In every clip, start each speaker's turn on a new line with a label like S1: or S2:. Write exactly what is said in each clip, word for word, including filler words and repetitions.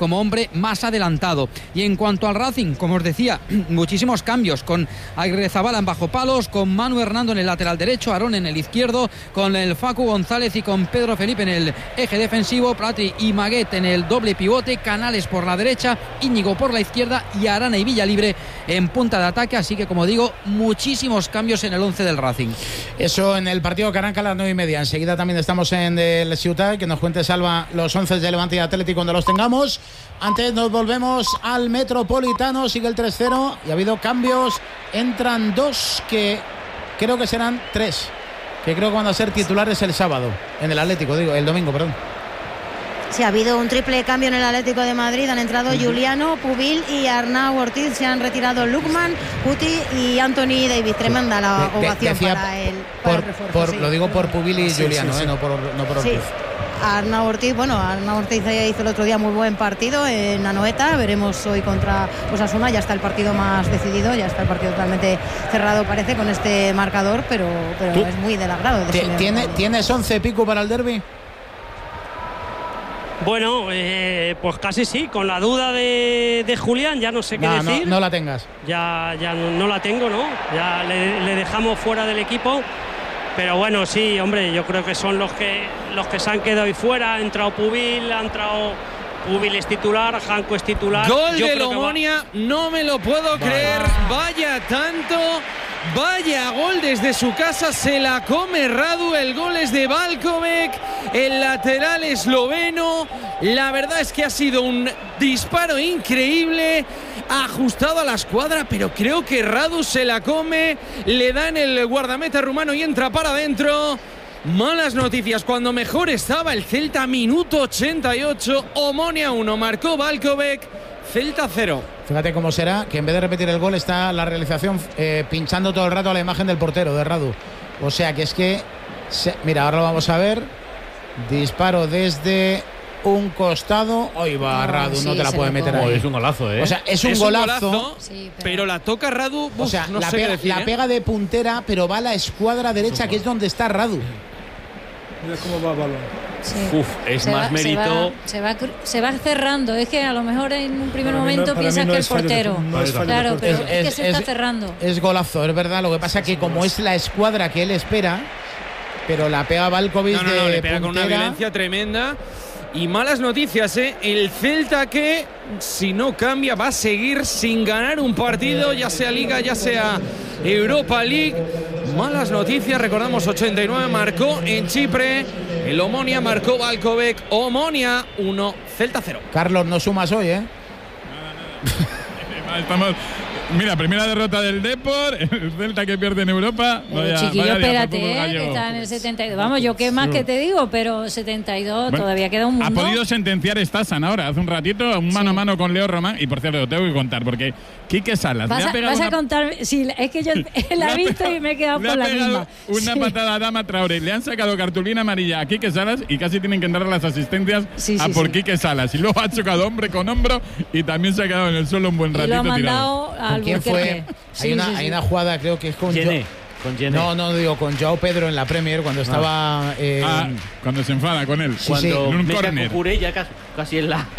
S1: como hombre más adelantado. Y en cuanto al Racing, como os decía, muchísimos cambios, con Agirrezabala en bajo palos, con Manu Hernando en el lateral derecho, Aarón en el izquierdo, con el Facu González y con Pedro Felipe en el eje defensivo, Platri y Maguet en el doble pivote, Canales por la derecha, Íñigo por la izquierda y Arana y Villalibre en punta de ataque. Así que, como digo, muchísimos cambios en el once del Racing.
S2: Eso en el partido que arranca a las nueve y media. Enseguida también estamos en el Ciutat, que nos cuente Salva los once de Levante y Atlético cuando los tengamos. Antes nos volvemos al Metropolitano, sigue el tres cero y ha habido cambios. Entran dos que creo que serán tres, que creo que van a ser titulares el sábado, en el Atlético, digo, el domingo, perdón.
S3: Sí, ha habido un triple cambio en el Atlético de Madrid. Han entrado uh-huh. Juliano, Pubil y Arnau Ortiz. Se han retirado Lukman, Guti y Anthony Davis. Tremenda la de, ovación de, para el, para
S2: por,
S3: el refuerzo.
S2: Por,
S3: sí.
S2: Lo digo por Pubil y
S3: sí,
S2: Juliano,
S3: sí, sí.
S2: Eh, no por, no por Ortiz. Sí.
S3: Arnau Ortiz, bueno, Arnau Ortiz hizo el otro día muy buen partido en Anoeta. Veremos hoy contra Osasuna. Ya está el partido más decidido, ya está el partido totalmente cerrado, parece, con este marcador, pero, pero es muy del agrado. De
S2: ¿Tiene, ¿Tienes once pico para el derbi?
S4: Bueno, eh, pues casi sí, con la duda de, de Julián, ya no sé qué
S2: no,
S4: decir.
S2: No, no la tengas.
S4: Ya, ya no, no la tengo, ¿no? Ya le, le dejamos fuera del equipo. Pero bueno, sí, hombre, yo creo que son los que los que se han quedado ahí fuera. Ha entrado Pubil, ha entrado Pubil es titular, Janko es titular.
S1: Gol
S4: yo
S1: de
S4: creo
S1: Omonia, va... no me lo puedo vale. creer. Vaya tanto, vaya gol desde su casa, se la come Radu. El gol es de Valkovic, el lateral esloveno. La verdad es que ha sido un disparo increíble, ajustado a la escuadra, pero creo que Radu se la come, le da en el guardameta rumano y entra para adentro. Malas noticias, cuando mejor estaba el Celta, minuto ochenta y ocho, Omonia uno, marcó Valkovic, Celta cero.
S2: Fíjate cómo será que en vez de repetir el gol está la realización eh, pinchando todo el rato a la imagen del portero, de Radu. O sea que es que, se, mira, ahora lo vamos a ver, disparo desde un costado, hoy va no, Radu, sí, no te la puede meter ahí.
S5: Es un golazo, ¿eh?
S2: O sea, es un
S1: es
S2: golazo,
S1: un golazo sí, pero... pero la toca Radu, uf,
S2: o sea,
S1: no
S2: la,
S1: sé
S2: pega,
S1: decir,
S2: la
S1: ¿eh?
S2: pega de puntera, pero va a la escuadra derecha, que es donde está Radu.
S6: Mira cómo va el balón.
S5: Sí. Uf, es
S7: se
S5: más
S7: va,
S5: mérito.
S7: Se va, se, va, se va cerrando. Es que a lo mejor en un primer
S6: para
S7: momento
S6: no,
S7: piensas
S6: no
S7: que
S6: es
S7: el portero.
S6: Fallo, no es
S7: claro, pero es, es, es que se
S2: es,
S7: está cerrando.
S2: Es golazo, es verdad. Lo que pasa es que como es la escuadra que él espera, pero la pega Valkovic
S1: no, no, no,
S2: de
S1: le pega
S2: puntera.
S1: Con una violencia tremenda. Y malas noticias, ¿eh? El Celta que, si no cambia, va a seguir sin ganar un partido, ya sea Liga, ya sea Europa League. Malas noticias, recordamos, ochenta y nueve marcó en Chipre, el Omonia marcó Valkovic, Omonia uno, Celta cero.
S2: Carlos, no sumas hoy, ¿eh?
S8: Nada, nada. Estamos... Mira, primera derrota del Depor, el Celta que pierde en Europa.
S7: Vaya, chiquillo, vaya espérate, eh, que está en el setenta y dos. Vamos, yo qué más que te digo, pero setenta y dos, bueno, todavía queda un mundo.
S8: Ha podido sentenciar Stasan ahora, hace un ratito, un mano sí. a mano con Leo Román. Y por cierto, lo tengo que contar, porque Quique Salas.
S7: Vas, a, vas una... a contar, sí, es que yo la he visto y me he quedado con la misma.
S8: Una sí. patada a Dama Traoré. Le han sacado cartulina amarilla a Quique Salas y casi tienen que entrar las asistencias sí, sí, a por sí. Quique Salas. Y luego ha chocado hombre con hombro y también se ha quedado en el suelo un buen ratito.
S7: Y lo ha mandado
S2: tirado. ¿Quién fue?
S7: Sí,
S2: hay, una,
S7: sí, sí.
S2: hay una jugada, creo que es con
S5: Jenné, con Jenné.
S2: No, no digo con Joao Pedro en la Premier cuando ah. estaba. Eh,
S8: ah, cuando se enfada con él.
S5: Sí, cuando
S8: sí. en un
S5: mete
S8: córner.
S5: a Cucurella ya casi, casi en la.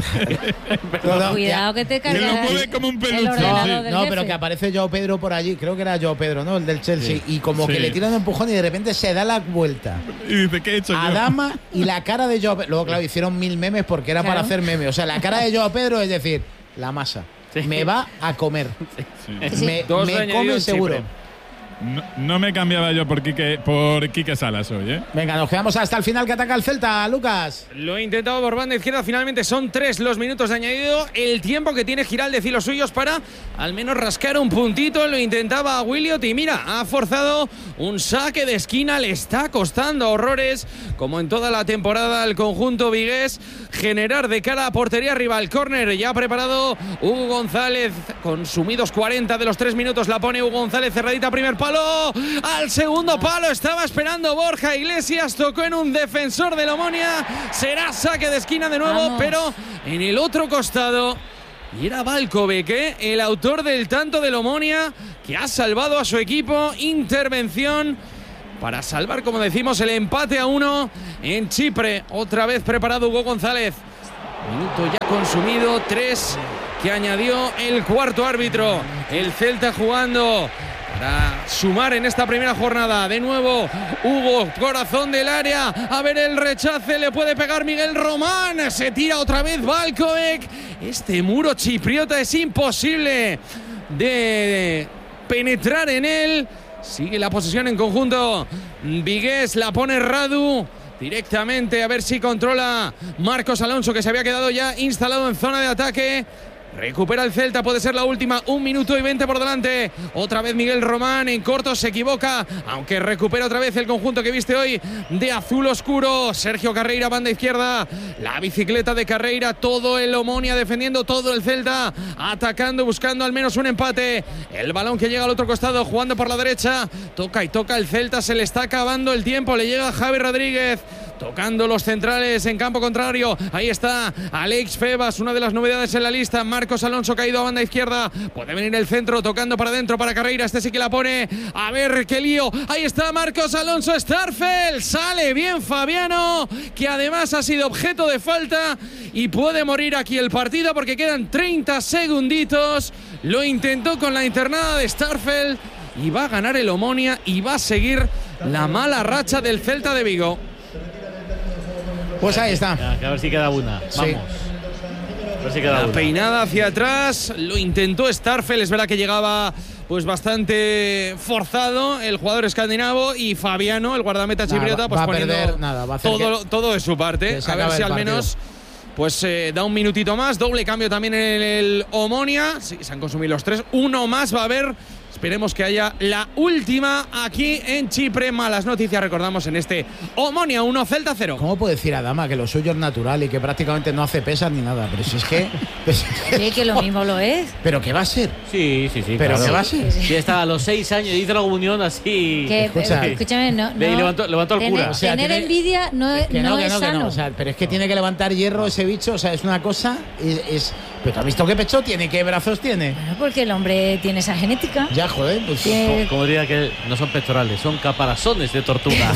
S7: no, Cuidado que te cargas.
S8: Que lo mueve como un peluche.
S2: No, sí. no pero que aparece Joao Pedro por allí. Creo que era Joao Pedro, ¿no? El del Chelsea. Sí. Y como sí. que le tiran un empujón y de repente se da la vuelta.
S8: Y dice, ¿qué he hecho yo?
S2: A Dama y la cara de Joao Pedro. Luego, claro, hicieron mil memes porque era claro. para hacer memes. O sea, la cara de Joao Pedro es decir, la masa. Sí. Me va a comer. Sí. Me, me come seguro.
S8: No, no me cambiaba yo por Quique, por Quique Salas hoy, ¿eh?
S2: Venga, nos quedamos hasta el final que ataca el Celta, Lucas.
S1: Lo he intentado por banda izquierda, finalmente son tres los minutos de añadido. El tiempo que tiene Giraldez y los suyos para al menos rascar un puntito. Lo intentaba Williot y mira, ha forzado un saque de esquina. Le está costando horrores, como en toda la temporada, al conjunto vigués generar de cara a portería rival. Córner ya ha preparado Hugo González. Consumidos cuarenta de los tres minutos, la pone Hugo González, cerradita, primer palo. Al segundo palo estaba esperando Borja Iglesias, tocó en un defensor del Omonia. Será saque de esquina de nuevo, Vamos. pero en el otro costado. Y era Valkovic, ¿eh? el autor del tanto del Omonia, que ha salvado a su equipo. Intervención para salvar, como decimos, el empate a uno en Chipre. Otra vez preparado Hugo González. Minuto ya consumido, tres que añadió el cuarto árbitro. El Celta jugando para sumar en esta primera jornada. De nuevo, Hugo, corazón del área. A ver el rechace, le puede pegar Miguel Román. Se tira otra vez Valkovic. Este muro chipriota es imposible de penetrar en él. Sigue la posesión en conjunto. Vigués, la pone Radu. Directamente a ver si controla Marcos Alonso, que se había quedado ya instalado en zona de ataque. Recupera el Celta, puede ser la última. Un minuto y veinte por delante. Otra vez Miguel Román en corto, se equivoca, aunque recupera otra vez el conjunto que viste hoy de azul oscuro. Sergio Carreira, banda izquierda. La bicicleta de Carreira, todo el Omonia defendiendo, todo el Celta atacando, buscando al menos un empate. El balón que llega al otro costado, jugando por la derecha. Toca y toca el Celta, se le está acabando el tiempo. Le llega Javi Rodríguez. Tocando los centrales en campo contrario. Ahí está Alex Febas, una de las novedades en la lista. Marcos Alonso caído a banda izquierda. Puede venir el centro, tocando para adentro para Carreira. Este sí que la pone. A ver qué lío. Ahí está Marcos Alonso. Starfel. Sale bien Fabiano, que además ha sido objeto de falta. Y puede morir aquí el partido porque quedan treinta segunditos. Lo intentó con la internada de Starfel. Y va a ganar el Omonia. Y va a seguir la mala racha del Celta de Vigo.
S2: Pues ahí está.
S5: A ver si queda una. Vamos. Sí. A ver si queda
S1: la
S5: una.
S1: Peinada hacia atrás. Lo intentó Starfel. Es verdad que llegaba pues bastante forzado el jugador escandinavo. Y Fabiano, el guardameta chipriota, pues
S2: va a
S1: poniendo
S2: perder, nada, va a hacer
S1: todo,
S2: que,
S1: todo de su parte. A ver si al menos pues eh, da un minutito más. Doble cambio también en el Omonia. Sí, se han consumido los tres. Uno más va a haber. Esperemos que haya la última aquí en Chipre. Malas noticias, recordamos, en este Omonia uno, Celta cero.
S2: ¿Cómo puede decir Adama que lo suyo es natural y que prácticamente no hace pesas ni nada? Pero si es que...
S7: Pues, sí, que lo mismo lo es.
S2: ¿Pero qué va a ser?
S5: Sí, sí, sí.
S2: ¿Pero
S5: claro.
S2: qué va a ser?
S5: Sí, está a los seis años, hizo la comunión así...
S7: Que,
S2: Escucha,
S7: escúchame, no... no
S5: y levantó, levantó al
S7: tener,
S5: cura.
S2: O sea,
S7: tener
S2: tiene,
S7: envidia no,
S2: es que no,
S7: no
S2: que
S7: es
S2: no, que
S7: sano.
S2: no. O sea, pero es que tiene que levantar hierro ese bicho. O sea, es una cosa... Es, es, ¿pero has visto qué pecho tiene? ¿Qué brazos tiene?
S7: Bueno, porque el hombre tiene esa genética.
S2: Ya, joder, pues...
S7: Que,
S5: Como, como diría que no son pectorales, son caparazones de tortuga.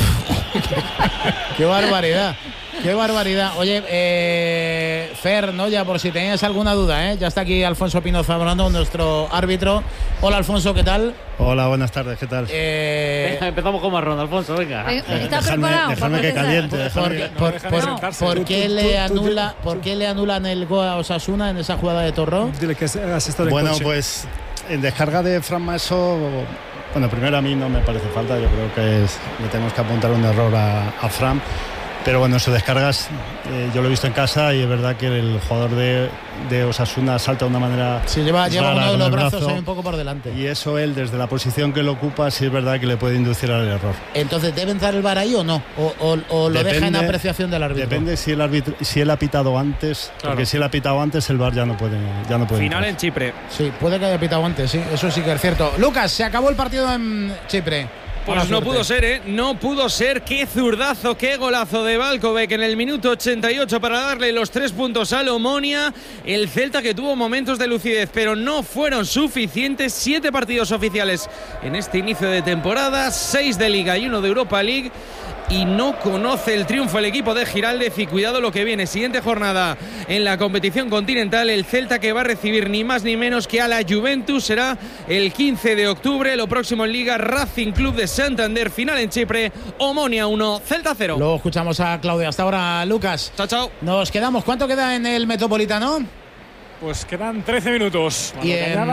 S2: ¡Qué barbaridad! ¡Qué barbaridad! Oye, eh, Fer, no, ya por si tenías alguna duda, ¿eh? Ya está aquí Alfonso Pino Zamorano, nuestro árbitro. Hola, Alfonso, ¿qué tal?
S9: Hola, buenas tardes, ¿qué tal?
S2: Eh,
S5: Venga, empezamos con marrón, Alfonso, venga.
S7: ¿Está
S9: Dejadme-
S7: preparado?
S9: dejadme
S7: para
S9: que caliente.
S7: protestar?
S9: dejadme
S2: ¿Por,
S9: que-
S2: por, por, por qué le anula, ¿Por qué le anulan el gol a Osasuna en esa jugada de Torró?
S6: Dile que has estado en
S9: Bueno,
S6: coche.
S9: pues en descarga de Fran Maeso, bueno, primero a mí no me parece falta, yo creo que es, le tenemos que apuntar un error a, a Fran. Pero bueno, sus descargas, eh, yo lo he visto en casa y es verdad que el jugador de, de Osasuna salta de una manera.
S2: Sí, lleva, lleva
S9: rara
S2: uno de
S9: con
S2: los
S9: el
S2: brazos
S9: brazo,
S2: ahí un poco por delante.
S9: Y eso él, desde la posición que lo ocupa, sí es verdad que le puede inducir al error.
S2: Entonces, ¿debe entrar el V A R ahí o no? ¿O, o, o lo deja en apreciación del árbitro?
S9: Depende si el árbitro, si él ha pitado antes,
S1: Claro.
S9: porque si él ha pitado antes, el V A R ya no puede, ya no puede
S1: Final
S9: entrar.
S1: en Chipre.
S2: Sí, puede que haya pitado antes, sí, eso sí que es cierto. Lucas, se acabó el partido en Chipre.
S1: Pues
S2: Mala
S1: no
S2: suerte.
S1: pudo ser, ¿eh? No pudo ser. Qué zurdazo, qué golazo de Valkovic en el minuto ochenta y ocho para darle los tres puntos al Omonia. El Celta que tuvo momentos de lucidez, pero no fueron suficientes. Siete partidos oficiales en este inicio de temporada, seis de Liga y uno de Europa League. Y no conoce el triunfo el equipo de Giraldez. Y cuidado lo que viene, siguiente jornada en la competición continental, el Celta que va a recibir ni más ni menos que a la Juventus. Será el quince de octubre, lo próximo en Liga, Racing Club de Santander. Final en Chipre, Omonia uno, Celta cero.
S2: Luego escuchamos a Claudia. Hasta ahora, Lucas.
S1: Chao, chao.
S2: Nos quedamos. ¿Cuánto queda en el Metropolitano?
S6: Pues quedan trece minutos.
S2: Y en,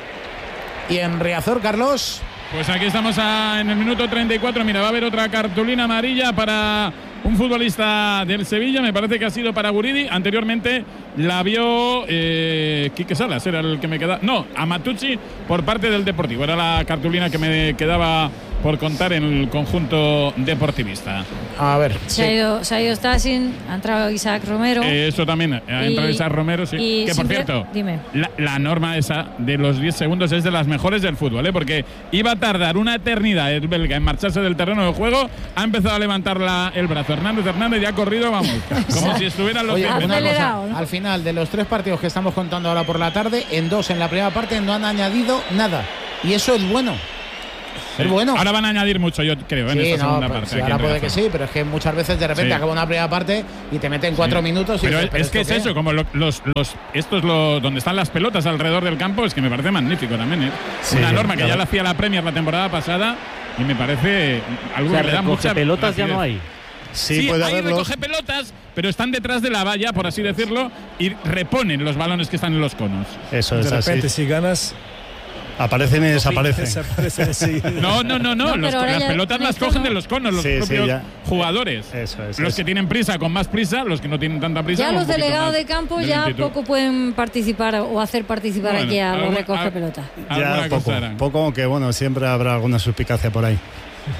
S2: y en Riazor, Carlos.
S8: Pues aquí estamos a, en el minuto treinta y cuatro. Mira, va a haber otra cartulina amarilla para un futbolista del Sevilla. Me parece que ha sido para Guridi. Anteriormente la vio eh, Quique Salas, era el que me quedaba. No, a Matucci por parte del Deportivo. Era la cartulina que me quedaba por contar en el conjunto deportivista.
S2: A ver.
S7: Se, sí. ha, ido, se ha ido Stassin, ha entrado Isaac Romero.
S8: Eh, eso también, ha
S7: y,
S8: entrado Isaac Romero, sí. Que por
S7: siempre,
S8: cierto,
S7: dime.
S8: La, la norma esa de los diez segundos es de las mejores del fútbol, ¿eh? Porque iba a tardar una eternidad el belga en marcharse del terreno de juego. Ha empezado a levantar la, el brazo Hernández Hernández y ha corrido, vamos, como si estuvieran los
S2: Oye,
S8: diez
S2: una cosa,
S7: ¿no?
S2: Al final de los tres partidos que estamos contando ahora por la tarde, en dos en la primera parte no han añadido nada. Y eso es bueno. Es bueno.
S8: Ahora van a añadir mucho, yo creo, en
S2: sí,
S8: esta
S2: no,
S8: segunda
S2: pues,
S8: parte.
S2: Sí, ahora puede que sí, pero es que muchas veces de repente sí. acaba una primera parte y te meten cuatro sí. minutos. Y
S8: pero
S2: dices,
S8: es, es que es eso, como lo, los, los, esto es lo, donde están las pelotas alrededor del campo, es que me parece magnífico también. ¿eh? Sí, una norma que claro. ya la hacía la Premier la temporada pasada y me parece algo o sea, que le da mucha
S5: pelotas
S8: rapidez.
S5: Ya no hay.
S8: Sí, sí, puede hay recoge pelotas, pero están detrás de la valla, por así decirlo, y reponen los balones que están en los conos.
S9: Eso es
S6: de repente,
S9: así.
S6: si ganas,
S9: aparecen y desaparecen.
S6: desaparecen sí.
S8: No, no, no, no. Los, las pelotas las cogen de los conos los sí, propios sí, jugadores.
S9: Eso es.
S8: Los
S9: eso.
S8: que tienen prisa con más prisa, los que no tienen tanta prisa.
S7: Ya los delegados
S8: de
S7: campo de ya poco pueden participar o hacer participar bueno, aquí a los recoge pelota.
S9: Ya poco, poco, que bueno, siempre habrá alguna suspicacia por ahí.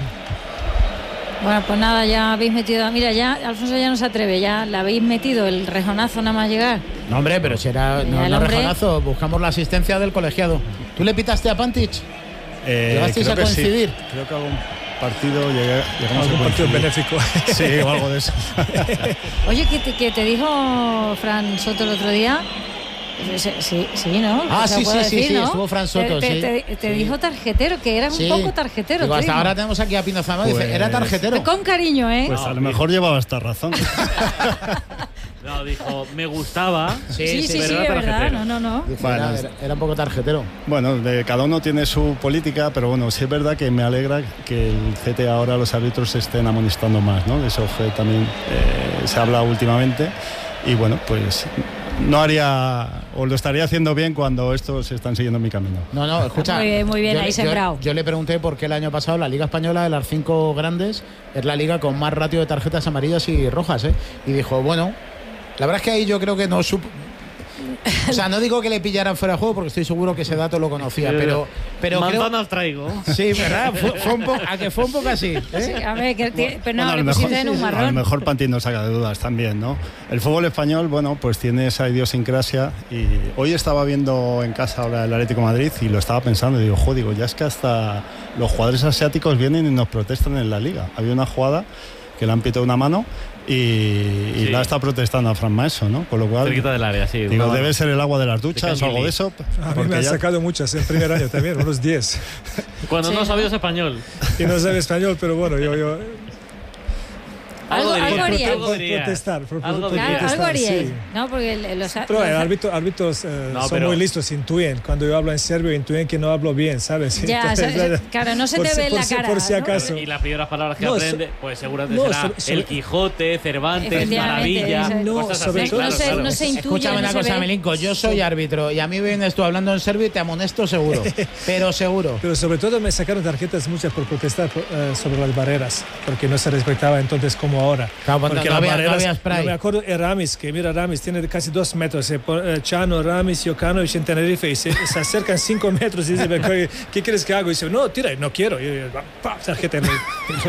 S7: Bueno, pues nada, ya habéis metido. Mira, ya Alfonso ya no se atreve, ya le habéis metido el rejonazo nada más llegar.
S2: No, hombre, pero si era no, no rejonazo, buscamos la asistencia del colegiado. ¿Tú le pitaste a Pantic?
S9: Eh,
S2: ¿Llegasteis a coincidir?
S9: Sí. Creo que algún partido llegué, llegamos
S6: algún
S9: a
S6: partido benéfico.
S9: Sí, o algo de eso.
S7: Oye, ¿qué te, qué te dijo Fran Soto el otro día? Sí, sí, ¿no?
S2: Ah,
S7: o sea,
S2: sí, sí,
S7: decir,
S2: sí,
S7: ¿no?
S2: estuvo Fran Soto,
S7: te,
S2: sí.
S7: Te, te, te
S2: sí.
S7: dijo tarjetero, que era
S2: sí.
S7: un poco tarjetero.
S2: Digo, hasta
S7: digo.
S2: ahora tenemos aquí a Pino Zamora, pues, dice, era tarjetero.
S7: Con cariño, ¿eh?
S9: Pues a lo mejor llevaba esta razón.
S5: No, dijo, me gustaba.
S7: Sí, sí, sí, sí, sí es verdad. No, no, no.
S2: Dice, bueno, era, era un poco tarjetero.
S9: Bueno, de, cada uno tiene su política, pero bueno, sí es verdad que me alegra que el C T ahora los árbitros se estén amonestando más, ¿no? De eso fue también, eh, se habla últimamente. Y bueno, pues no haría, o lo estaría haciendo bien cuando estos están siguiendo mi camino.
S2: No, no, escucha.
S7: Muy bien, muy bien,
S2: yo,
S7: ahí sembrado.
S2: Yo, yo le pregunté por qué el año pasado la Liga Española de las cinco grandes es la liga con más ratio de tarjetas amarillas y rojas, ¿eh? Y dijo, bueno, la verdad es que ahí yo creo que no supo. O sea, no digo que le pillaran fuera de juego porque estoy seguro que ese dato lo conocía, pero pero
S5: manzanas
S2: creo...
S5: traigo.
S2: Sí, verdad, fue, fue un poco, a que fue un poco así, ¿eh?
S7: Sí, a ver, que t- pero no,
S9: bueno,
S7: le
S9: mejor,
S7: pusiste en un marrón.
S9: A lo mejor Pantín nos saca de dudas también, ¿no? El fútbol español, bueno, pues tiene esa idiosincrasia y hoy estaba viendo en casa ahora el Atlético de Madrid y lo estaba pensando y digo, jo, digo, ya es que hasta los jugadores asiáticos vienen y nos protestan en la liga. Había una jugada que le han pitado una mano y, y sí. la está protestando a Fran Maeso, ¿no? Con lo cual,
S5: cerquita del área, sí.
S9: Digo, debe ser el agua de las duchas o algo de eso.
S6: A mí me han ya... sacado muchas en primer año también, unos diez.
S5: Cuando sí. no sabías español.
S6: Y no sabía español, pero bueno, yo... yo
S7: Algo, algo haría.
S6: Por protestar, por
S7: algo,
S6: protestar,
S7: algo haría.
S6: sí.
S7: No, porque los,
S6: pero
S7: los
S6: árbitros, árbitros eh,
S5: no,
S6: son
S5: pero...
S6: muy listos, intuyen. Cuando yo hablo en serbio, intuyen que no hablo bien, ¿sabes?
S7: Ya, Entonces,
S6: ¿sabes?
S7: Claro, no se te ve en la cara.
S6: Por si acaso.
S5: ¿no? Y las primeras palabras que
S6: no,
S5: aprende,
S6: so,
S5: pues seguramente
S6: no,
S5: será
S6: so, so,
S5: el Quijote, Cervantes, Maravilla.
S6: No,
S5: cosas
S6: sobre
S5: así,
S6: todo,
S5: claro,
S7: no, se,
S5: claro.
S7: no se intuye.
S2: Escúchame
S7: no
S2: una cosa, Milinko, yo soy árbitro y a mí vienes tú hablando en serbio y te amonesto seguro, pero seguro.
S6: Pero sobre todo me sacaron tarjetas muchas por protestar uh, sobre las barreras, porque no se respetaba entonces como ahora.
S2: Claro,
S6: porque
S2: no,
S6: las
S2: había,
S6: barreras,
S2: no había spray.
S6: No me acuerdo, Ramis, que mira, Ramis tiene casi dos metros, eh, Chano, Ramis, Jokanovic en Tenerife, y se, se acercan cinco metros y dice, ¿qué, ¿qué quieres que haga? Y dice, no, tira, no quiero. Y, ¡pam! Tarjeta en el...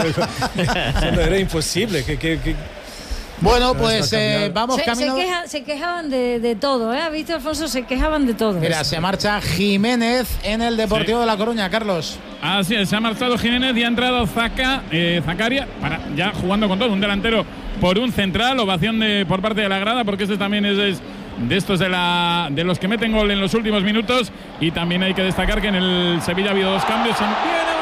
S6: no, era imposible, que... que, que
S2: Bueno, pues eh, vamos
S7: se,
S2: camino.
S7: Se, queja, se quejaban de, de todo, ¿eh? ¿Has visto, Alfonso? Se quejaban de todo.
S2: Mira, se marcha Jiménez en el Deportivo sí. de La Coruña, Carlos.
S8: Así es, se ha marchado Jiménez y ha entrado Zaca, eh, Zacaria, para, ya jugando con todo, un delantero por un central, ovación de, por parte de la grada, porque este también es, es de estos de, la, de los que meten gol en los últimos minutos. Y también hay que destacar que en el Sevilla ha habido dos cambios. En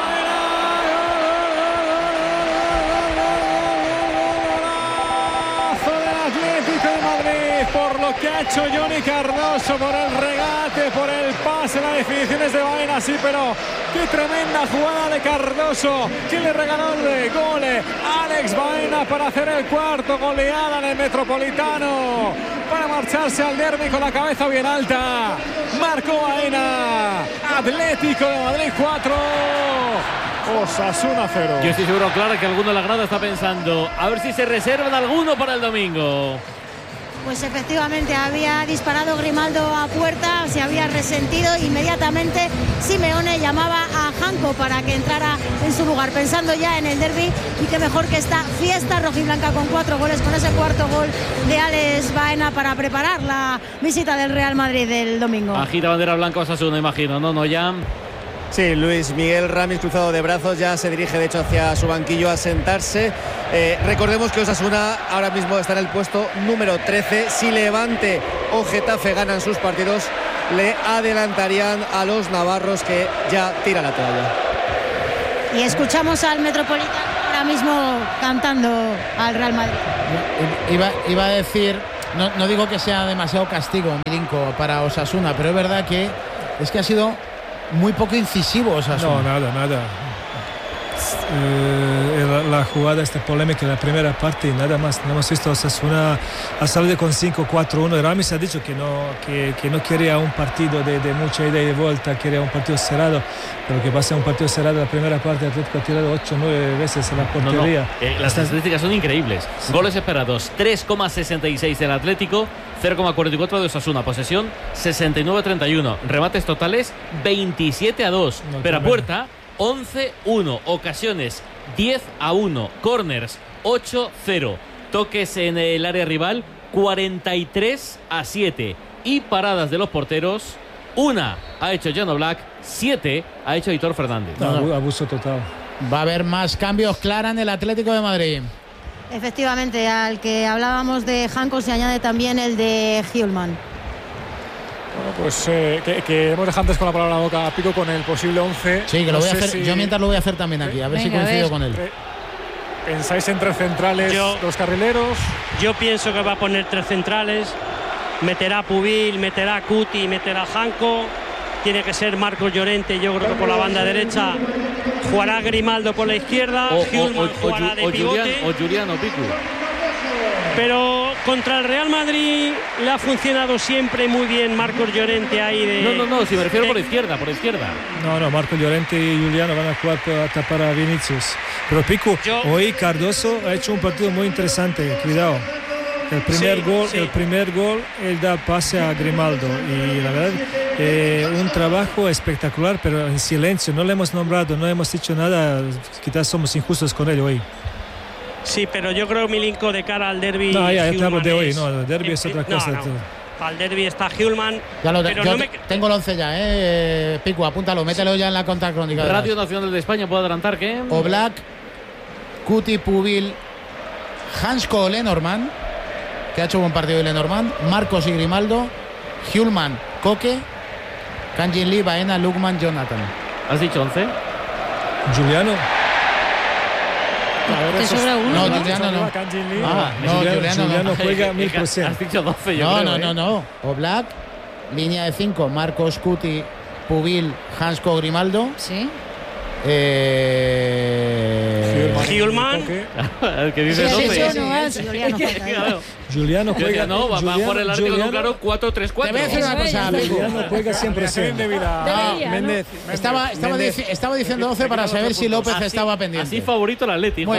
S6: por lo que ha hecho Johnny Cardoso, por el regate, por el pase, las definiciones de Baena, sí, pero qué tremenda jugada de Cardoso, que le regaló el gol Alex Baena para hacer el cuarto, goleada en el Metropolitano, para marcharse al derbi con la cabeza bien alta. Marcó Baena, Atlético de Madrid cuatro, Osasuna cero.
S5: Yo estoy seguro, claro, que alguno de la grada está pensando, a ver si se reservan alguno para el domingo.
S3: Pues efectivamente había disparado Grimaldo a puerta, se había resentido. Inmediatamente Simeone llamaba a Janko para que entrara en su lugar, pensando ya en el derbi, y que mejor que esta fiesta rojiblanca con cuatro goles, con ese cuarto gol de Alex Baena para preparar la visita del Real Madrid del domingo.
S5: Agita bandera blanca Osasuna, imagino, ¿no, no, ya?
S10: Sí, Luis Miguel Ramis, cruzado de brazos, ya se dirige de hecho hacia su banquillo a sentarse. Eh, recordemos que Osasuna ahora mismo está en el puesto número trece. Si Levante o Getafe ganan sus partidos, le adelantarían a los navarros, que ya tiran la toalla.
S3: Y escuchamos al Metropolitano ahora mismo cantando al Real Madrid.
S2: Iba, iba a decir, no, no digo que sea demasiado castigo, Milinko, para Osasuna, pero es verdad que es que ha sido muy poco incisivo Osasuna.
S11: No, nada, nada. Eh, la, la jugada esta polémica en la primera parte y nada más. No hemos visto a Osasuna a salir con cinco cuatro uno. Ramis ha dicho que no, que, que no quería un partido de, de mucha ida y vuelta, quería un partido cerrado, pero que pasa un partido cerrado. La primera parte Atlético ha tirado ocho o nueve veces en la portería.
S5: No, no. Eh, las estadísticas son increíbles. Sí. Goles esperados tres coma sesenta y seis del Atlético, cero coma cuarenta y cuatro de Osasuna. Posesión sesenta y nueve a treinta y uno. Remates totales veintisiete a dos. No, pero a puerta once a uno, ocasiones diez a uno, corners ocho a cero, toques en el área rival cuarenta y tres a siete y paradas de los porteros, una ha hecho Jan Oblak, siete ha hecho Aitor Fernández.
S11: No, abuso total.
S2: Va a haber más cambios, Clara, en el Atlético de Madrid.
S3: Efectivamente, al que hablábamos de Janko se añade también el de Hjulman.
S6: Bueno, pues eh, que, que hemos dejado antes con la palabra a boca a Pico con el posible once.
S2: Sí, que lo
S6: no
S2: voy a hacer.
S6: Si...
S2: Yo mientras lo voy a hacer también aquí, a ver Venga, si coincido con él.
S6: ¿Pensáis en tres centrales yo, los carrileros?
S4: Yo pienso que va a poner tres centrales. Meterá Pubil, meterá Cuti, meterá Janko. Tiene que ser Marcos Llorente, yo creo que por la banda derecha. Jugará Grimaldo por la izquierda.
S5: O,
S4: Hjulman
S5: o, o,
S4: jugará de
S5: o,
S4: pivote.
S5: Julián, o Juliano Picu.
S4: Pero contra el Real Madrid le ha funcionado siempre muy bien Marcos Llorente ahí de...
S5: No, no, no, si me refiero de... por izquierda, por izquierda.
S11: No, no, Marcos Llorente y Juliano van a jugar para tapar a Vinicius. Pero Pico, Yo... hoy Cardoso ha hecho un partido muy interesante, cuidado. El primer, sí, gol, sí. el primer gol, él da pase a Grimaldo y la verdad, eh, un trabajo espectacular, pero en silencio, no le hemos nombrado, no hemos dicho nada, quizás somos injustos con él hoy.
S4: Sí, pero yo creo, Milinko, de cara al derbi.
S11: No, ya, hablamos de hoy, no, el derbi es otra cosa.
S4: No, no. Al derbi está Hjulman.
S2: Ya lo,
S4: pero
S2: yo
S4: no me...
S2: tengo el once ya, eh. Pico, apúntalo, mételo ya en la contra crónica.
S5: Radio Nacional de España puede adelantar que.
S2: Oblak, Cuti, Pubil, Hansko Lenormand, que ha hecho buen partido de Lenormand, Marcos y Grimaldo, Hjulman, Koke, Kanjin Lee, Baena, Lukman, Jonathan.
S5: ¿Has dicho once?
S11: Juliano.
S7: ¿Te sobra uno?
S2: No, Juliano no. Ah, no,
S11: Juliano,
S2: Juliano,
S11: Juliano
S2: no.
S11: juega mil por ciento.
S5: Has dicho doce, yo
S2: no,
S5: creo,
S2: no,
S5: ¿eh?
S2: no, no. Oblak, línea de cinco, Marcos, Cuti, Pubil, Hansko, Grimaldo.
S7: Sí.
S2: Eh...
S4: Hjulman.
S5: El que dice doce.
S11: Juliano juega.
S5: No, va a por el Atlético claro cuatro tres cuatro.
S2: Te voy a decir una cosa,
S11: Juliano juega siempre siempre.
S2: Méndez. Estaba, estaba, Méndez. Dici estaba diciendo doce para saber si López así, estaba pendiente.
S5: Así favorito el Atlético.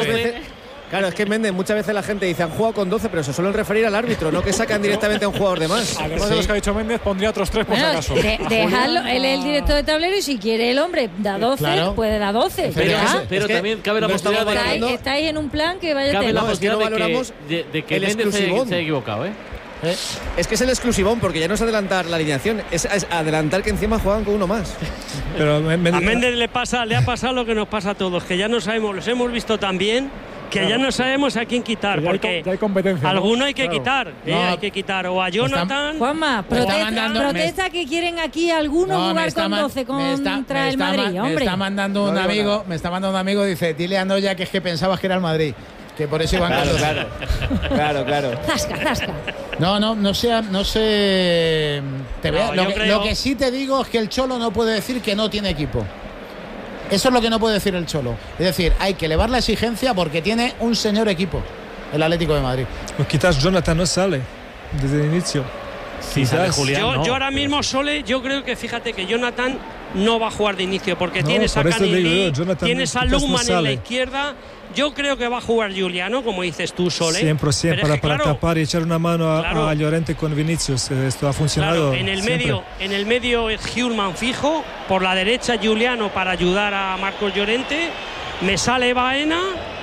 S10: Claro, es que Méndez, muchas veces la gente dice han jugado con doce, pero se suelen referir al árbitro, no que sacan directamente a un jugador de más.
S6: Además sí. de los que ha dicho Méndez, pondría otros tres por
S7: bueno,
S6: si acaso.
S7: De, dejarlo, él es el director de tablero y si quiere el hombre da doce, claro. puede dar doce.
S5: Pero,
S7: pero,
S5: pero es que también cabe la no posibilidad de que
S7: estáis, estáis en un plan que vaya a
S5: tener.
S10: No, es que no valoramos
S5: de, de, de que Méndez se, se ha equivocado, ¿eh?
S10: ¿Eh? Es que es el exclusivón, porque ya no es adelantar la alineación, es, es adelantar que encima juegan con uno más.
S4: Pero Méndez, a Méndez le pasa, le ha pasado lo que nos pasa a todos, que ya no sabemos, los hemos visto tan bien que claro. ya no sabemos a quién quitar,
S6: ya
S4: porque
S6: hay, ya hay competencia,
S4: alguno
S6: ¿no?
S4: hay que
S6: claro.
S4: quitar, eh,
S2: no,
S4: hay que quitar o a Jonathan.
S7: Juanma, protesta, mandando, protesta me, que quieren aquí algunos no, jugar con doce contra está, el Madrid,
S2: está,
S7: hombre.
S2: Me está mandando un no, amigo, me está mandando un amigo, dice, dile a Noya que es que pensabas que era el Madrid. Que por eso iban
S10: claro,
S2: con
S10: claro, claro, claro.
S7: Zasca, zasca.
S2: No, no, no sé, no sé. Te
S4: no,
S2: veo, lo, que,
S4: creo...
S2: lo que sí te digo es que el Cholo no puede decir que no tiene equipo. Eso es lo que no puede decir el Cholo. Es decir, hay que elevar la exigencia porque tiene un señor equipo, el Atlético de Madrid.
S11: Pues quizás Jonathan no sale desde el inicio.
S5: Sí, sale Julián,
S4: yo,
S5: no.
S4: yo ahora mismo, Sole, yo creo que fíjate que Jonathan no va a jugar de inicio porque
S11: no,
S4: tienes a Canilí, tienes a Lukman
S11: no
S4: en la izquierda. Yo creo que va a jugar Juliano, como dices tú, Sole.
S11: Siempre, siempre, para, para
S4: claro,
S11: tapar y echar una mano a,
S4: claro,
S11: a Llorente con Vinicius. Esto ha funcionado.
S4: Claro, en el
S11: siempre.
S4: medio, en el medio es Hjulman fijo, por la derecha Juliano para ayudar a Marcos Llorente. Me sale Baena,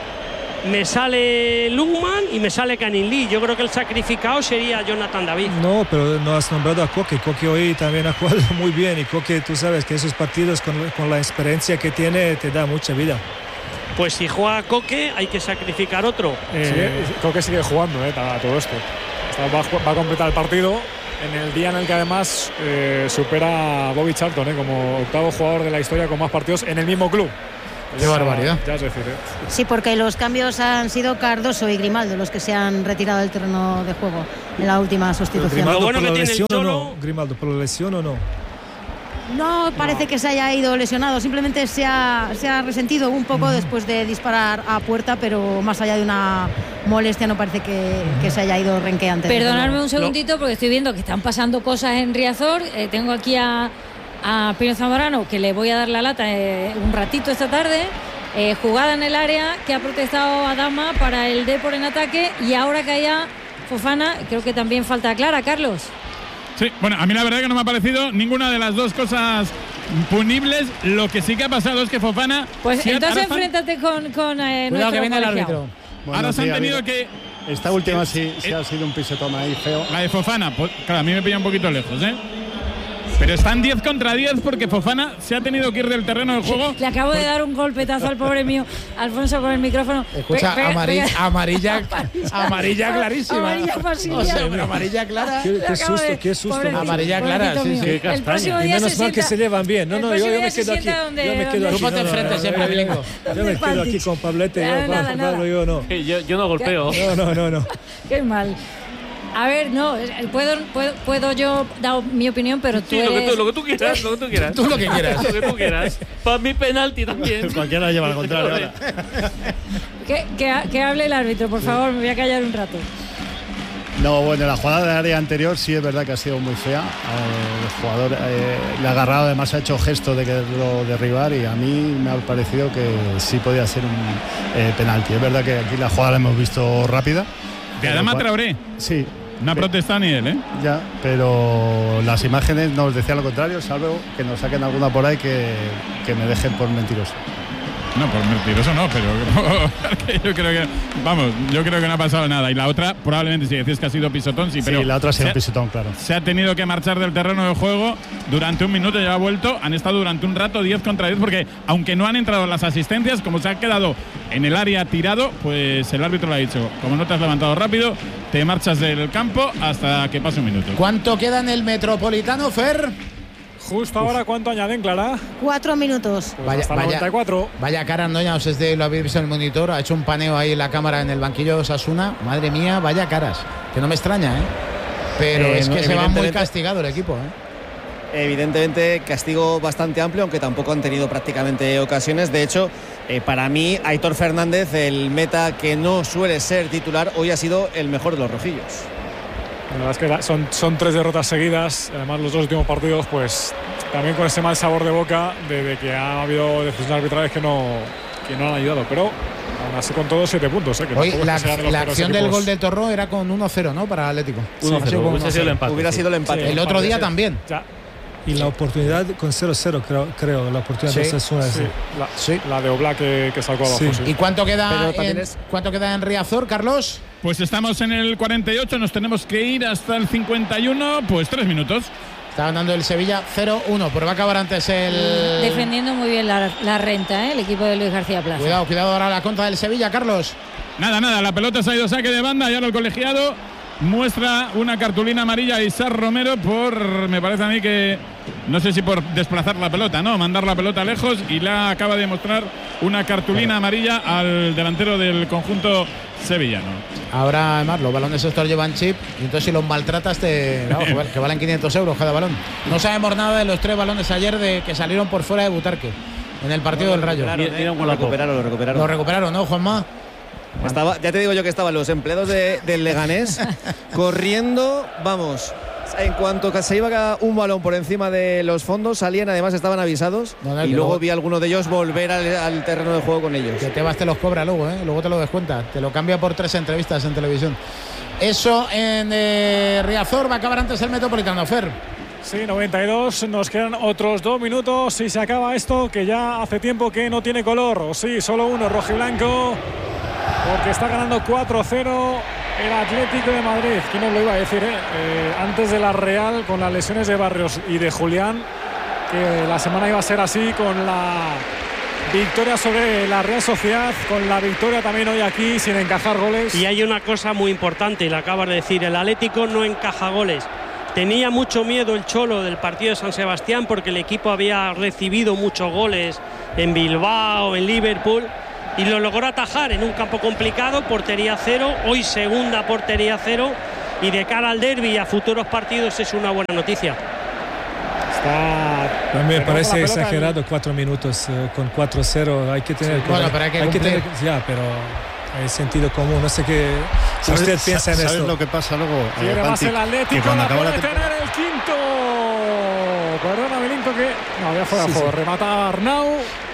S4: me sale Lukman y me sale Canilí. Yo creo que el sacrificado sería Jonathan David.
S11: No, pero no has nombrado a Koke. Koke hoy también ha jugado muy bien y Koke, tú sabes que esos partidos con, con la experiencia que tiene te da mucha vida.
S4: Pues si juega Koke hay que sacrificar otro.
S6: Eh, sí, Koke sigue jugando eh, a todo esto. Va a, va a completar el partido en el día en el que además eh, supera a Bobby Charlton eh, como octavo jugador de la historia con más partidos en el mismo club.
S2: Qué barbaridad.
S6: Ya es decir, ¿eh?
S3: Sí, porque los cambios han sido Cardoso y Grimaldo los que se han retirado del terreno de juego en la última sustitución.
S11: ¿Grimaldo
S4: Lo bueno
S11: por
S4: que
S11: la
S4: tiene el
S11: lesión o
S4: Cholo-
S11: no? ¿Grimaldo por la lesión o no?
S3: No parece que se haya ido lesionado, simplemente se ha, se ha resentido un poco después de disparar a puerta, pero más allá de una molestia no parece que, que se haya ido renqueante.
S7: Perdonadme un segundito porque estoy viendo que están pasando cosas en Riazor. Eh, tengo aquí a, a Pino Zamorano, que le voy a dar la lata eh, un ratito esta tarde. Eh, jugada en el área que ha protestado Adama para el Depor en ataque, y ahora caía Fofana, creo que también falta clara, Carlos.
S8: Sí, bueno, a mí la verdad que no me ha parecido ninguna de las dos cosas punibles. Lo que sí que ha pasado es que Fofana...
S7: Pues
S8: si
S7: entonces
S8: ahora están-
S7: enfréntate con, con eh,
S2: Cuidado
S7: nuestro
S2: que viene el
S7: colegiado.
S2: árbitro.
S9: Bueno,
S8: ahora se
S9: sí,
S8: han
S9: ha
S8: tenido
S9: habido-
S8: que...
S9: Esta última sí, sí
S8: eh,
S9: ha sido un pisotón ahí feo.
S8: La de Fofana, pues, claro, a mí me pilla un poquito lejos, ¿eh? Pero están diez contra diez porque Fofana se ha tenido que ir del terreno del juego.
S7: Le acabo de dar un golpetazo al pobre mío, Alfonso, con el micrófono.
S2: Escucha,
S7: Pe- pe-
S2: amarilla,
S7: pe-
S2: amarilla, amarilla clarísima.
S7: Amarilla fácil.
S2: O sea, pero amarilla clara.
S11: Qué,
S7: Le
S11: qué
S7: acabo
S11: susto,
S7: de-
S11: qué susto.
S7: pobrecito,
S2: Amarilla clara,
S7: pobrecito
S2: sí,
S7: mío.
S2: sí.
S11: Qué
S7: El
S11: castaña.
S7: próximo
S11: Y
S7: día
S11: menos
S7: se
S11: mal que
S7: sienta-
S11: se llevan bien. No,
S7: el
S11: no, yo,
S7: próximo
S11: yo
S7: día
S11: me
S7: se
S11: quedo aquí.
S7: sienta donde-
S11: Yo me quedo
S7: donde-
S11: aquí.
S2: Tú ponte
S11: no, no,
S2: enfrente
S11: no,
S2: siempre,
S11: yo-
S2: Milinko.
S11: Yo me quedo aquí con Pablete.
S7: Nada,
S11: Yo,
S7: nada,
S11: Juan,
S7: nada.
S11: Pablo, yo no.
S5: Yo, yo no golpeo.
S11: No, no, no, no.
S7: Qué mal. A ver, no, eh, puedo, puedo, puedo yo dar mi opinión, pero tú
S5: Sí, lo que
S7: eres...
S5: tú, lo que tú quieras, lo que tú quieras.
S2: Tú lo que quieras.
S5: Lo que tú quieras. Para mi penalti también.
S9: Cualquiera lleva al contrario ahora.
S7: que, que, que hable el árbitro, por favor, me voy a callar un rato.
S9: No, bueno, la jugada de área anterior sí es verdad que ha sido muy fea. Eh, el jugador eh, le ha agarrado, además ha hecho gesto de quererlo derribar, y a mí me ha parecido que sí podía ser un eh, penalti. Es verdad que aquí la jugada la hemos visto rápida.
S8: De Adama Traoré.
S9: Sí.
S8: No ha protestado ni él, ¿eh?
S9: Ya, pero las imágenes nos decían lo contrario, salvo que nos saquen alguna por ahí que, que me dejen por mentiroso.
S8: No, por mentiroso no, pero yo creo que, vamos, yo creo que no ha pasado nada. Y la otra, probablemente, si decís que ha sido pisotón, sí, pero
S9: Sí, la otra ha sido
S8: se
S9: un pisotón, claro.
S8: se ha tenido que marchar del terreno de juego durante un minuto, ya ha vuelto. Han estado durante un rato diez contra diez, porque aunque no han entrado las asistencias, como se ha quedado en el área tirado, pues el árbitro le ha dicho, como no te has levantado rápido, te marchas del campo hasta que pase un minuto.
S2: ¿Cuánto queda en el Metropolitano, Fer?
S6: Justo ahora, ¿cuánto añaden, Clara?
S3: Cuatro minutos.
S6: Pues
S2: Vaya,
S6: hasta
S2: vaya.
S6: noventa y cuatro.
S2: Vaya cara, no, ya no sé si lo habéis visto en el monitor, ha hecho un paneo ahí en la cámara en el banquillo de Osasuna. Madre mía, vaya caras. Que no me extraña, ¿eh? Pero
S10: Eh,
S2: es
S10: no,
S2: que se va muy
S10: evidentemente-
S2: castigado el equipo, ¿eh?
S10: Evidentemente, castigo bastante amplio, aunque tampoco han tenido prácticamente ocasiones. De hecho, eh, para mí, Aitor Fernández, el meta que no suele ser titular, hoy ha sido el mejor de los rojillos.
S6: La verdad es que la- son, son tres derrotas seguidas, además los dos últimos partidos, pues también con ese mal sabor de boca de, de que ha habido decisiones arbitrales que no, que no han ayudado, pero aún así con todos siete puntos. ¿eh? Que
S2: Hoy
S6: tampoco
S2: la,
S6: es que sean de los
S2: la
S6: peores
S2: acción del
S6: equipos.
S2: gol del Torro era con uno cero, ¿no? Para Atlético.
S5: uno
S2: Sí,
S5: cero,
S2: con
S5: hubiese
S2: uno
S5: sido el
S2: cero.
S5: empate.
S10: Hubiera
S5: sí.
S10: sido el empate.
S2: El otro día también.
S6: Ya,
S11: Y la oportunidad con cero cero, creo, creo la oportunidad
S2: Sí,
S11: de Osasuna.
S6: sí,
S11: sí.
S6: la,
S2: Sí.
S6: la de Oblak que, que sacó abajo.
S11: Sí.
S6: sí.
S2: ¿Y cuánto queda,
S10: Pero también
S2: en,
S10: es-
S2: cuánto queda en Riazor, Carlos?
S8: Pues estamos en el cuarenta y ocho, nos tenemos que ir hasta el cincuenta y uno, pues tres minutos.
S2: Está ganando el Sevilla cero uno, pero va a acabar antes el...
S7: Defendiendo muy bien la, la renta, ¿eh? El equipo de Luis García Plaza.
S2: Cuidado, cuidado ahora la contra del Sevilla, Carlos.
S8: Nada, nada, la pelota se ha ido saque de banda y ahora el colegiado muestra una cartulina amarilla a Isar Romero por, me parece a mí que, no sé si por desplazar la pelota, ¿no? Mandar la pelota lejos, y la acaba de mostrar una cartulina amarilla al delantero del conjunto sevillano.
S2: Ahora, además, los balones estos llevan chip, y entonces si los maltratas, te, no, que val- que valen quinientos euros cada balón. No sabemos nada de los tres balones ayer de que salieron por fuera de Butarque en el partido del Rayo.
S10: Recuperaron,
S5: Mira, mira un
S10: ¿eh? Lo
S5: golazo.
S10: recuperaron, lo recuperaron.
S2: Lo recuperaron, ¿no, Juanma?
S10: Estaba, ya te digo yo que estaban los empleados de- del Leganés corriendo, vamos. En cuanto que se iba un balón por encima de los fondos, salían, además estaban avisados,
S2: No, no,
S10: y
S2: que
S10: luego
S2: luego-
S10: vi a alguno de ellos volver al, al terreno de juego con ellos.
S2: Que Tebas te los cobra luego, ¿eh? Luego te lo descuenta. Te lo cambia por tres entrevistas en televisión. Eso en eh, Riazor va a acabar antes el Metropolitano, Fer.
S6: Sí, noventa y dos, nos quedan otros dos minutos y se acaba esto que ya hace tiempo que no tiene color. O sí, solo uno, rojiblanco, porque está ganando cuatro cero el Atlético de Madrid. ¿Quién nos lo iba a decir? Eh? Eh, antes de la Real, con las lesiones de Barrios y de Julián, que la semana iba a ser así, con la victoria sobre la Real Sociedad, con la victoria también hoy aquí sin encajar goles.
S4: Y hay una cosa muy importante, y la acabas de decir, el Atlético no encaja goles. Tenía mucho miedo el Cholo del partido de San Sebastián porque el equipo había recibido muchos goles en Bilbao, en Liverpool, y lo logró atajar en un campo complicado, portería cero, hoy segunda portería cero, y de cara al derbi y a futuros partidos es una buena noticia.
S6: Está...
S11: A mí me parece exagerado el... cuatro minutos uh, con cuatro cero. Hay que tener...
S2: Sí, bueno, pero hay que,
S11: hay que tener, ya, pero hay sentido común. No sé qué si usted piensa en
S9: ¿sabes
S11: esto.
S9: lo que pasa luego?
S6: Quiere
S9: eh,
S6: más el Atlético,
S9: cuando
S6: la
S9: acaba
S6: puede
S9: la
S6: tener el quinto. Perdona, Milinko, que... No, había fuera
S11: sí,
S6: de juego.
S11: Sí.
S6: Remata Arnau.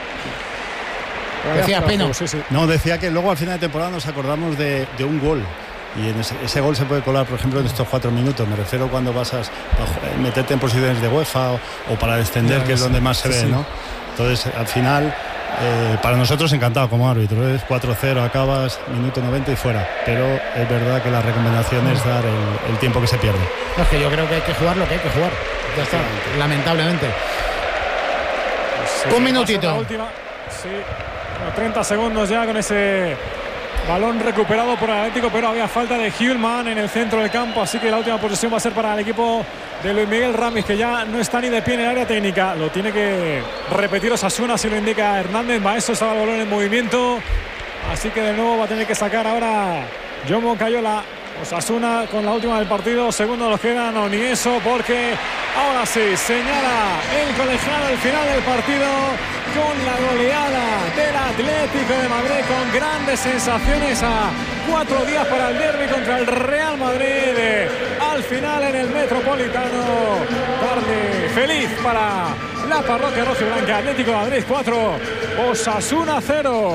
S2: Decía Pino.
S6: Sí, sí.
S9: No, decía que luego al final de temporada nos acordamos de, de un gol. Y en ese, ese gol se puede colar, por ejemplo, en estos cuatro minutos. Me refiero cuando vas a, a meterte en posiciones de UEFA o, o para descender, no, que es donde más se sí, ve, sí. ¿no? Entonces, al final, eh, para nosotros encantado como árbitro. Es cuatro cero, acabas, minuto noventa y fuera. Pero es verdad que la recomendación es dar el, el tiempo que se pierde.
S2: No, es que yo creo que hay que jugar lo que hay que jugar. Ya está, lamentablemente.
S6: Pues
S2: un minutito.
S6: Última, sí, bueno, treinta segundos ya con ese balón recuperado por el Atlético, pero había falta de Hjulman en el centro del campo, así que la última posesión va a ser para el equipo de Luis Miguel Ramis, que ya no está ni de pie en el área técnica. Lo tiene que repetir Osasuna, si lo indica Hernández. Maestro estaba el balón en movimiento, así que de nuevo va a tener que sacar ahora Jomo Cayola. Osasuna con la última del partido, segundos los quedan, o ni eso, porque ahora sí señala el colegiado el final del partido con la goleada del Atlético de Madrid, con grandes sensaciones a cuatro días para el derbi contra el Real Madrid. Al final en el Metropolitano, tarde feliz para la parroquia rojiblanca. Atlético de Madrid cuatro, Osasuna cero.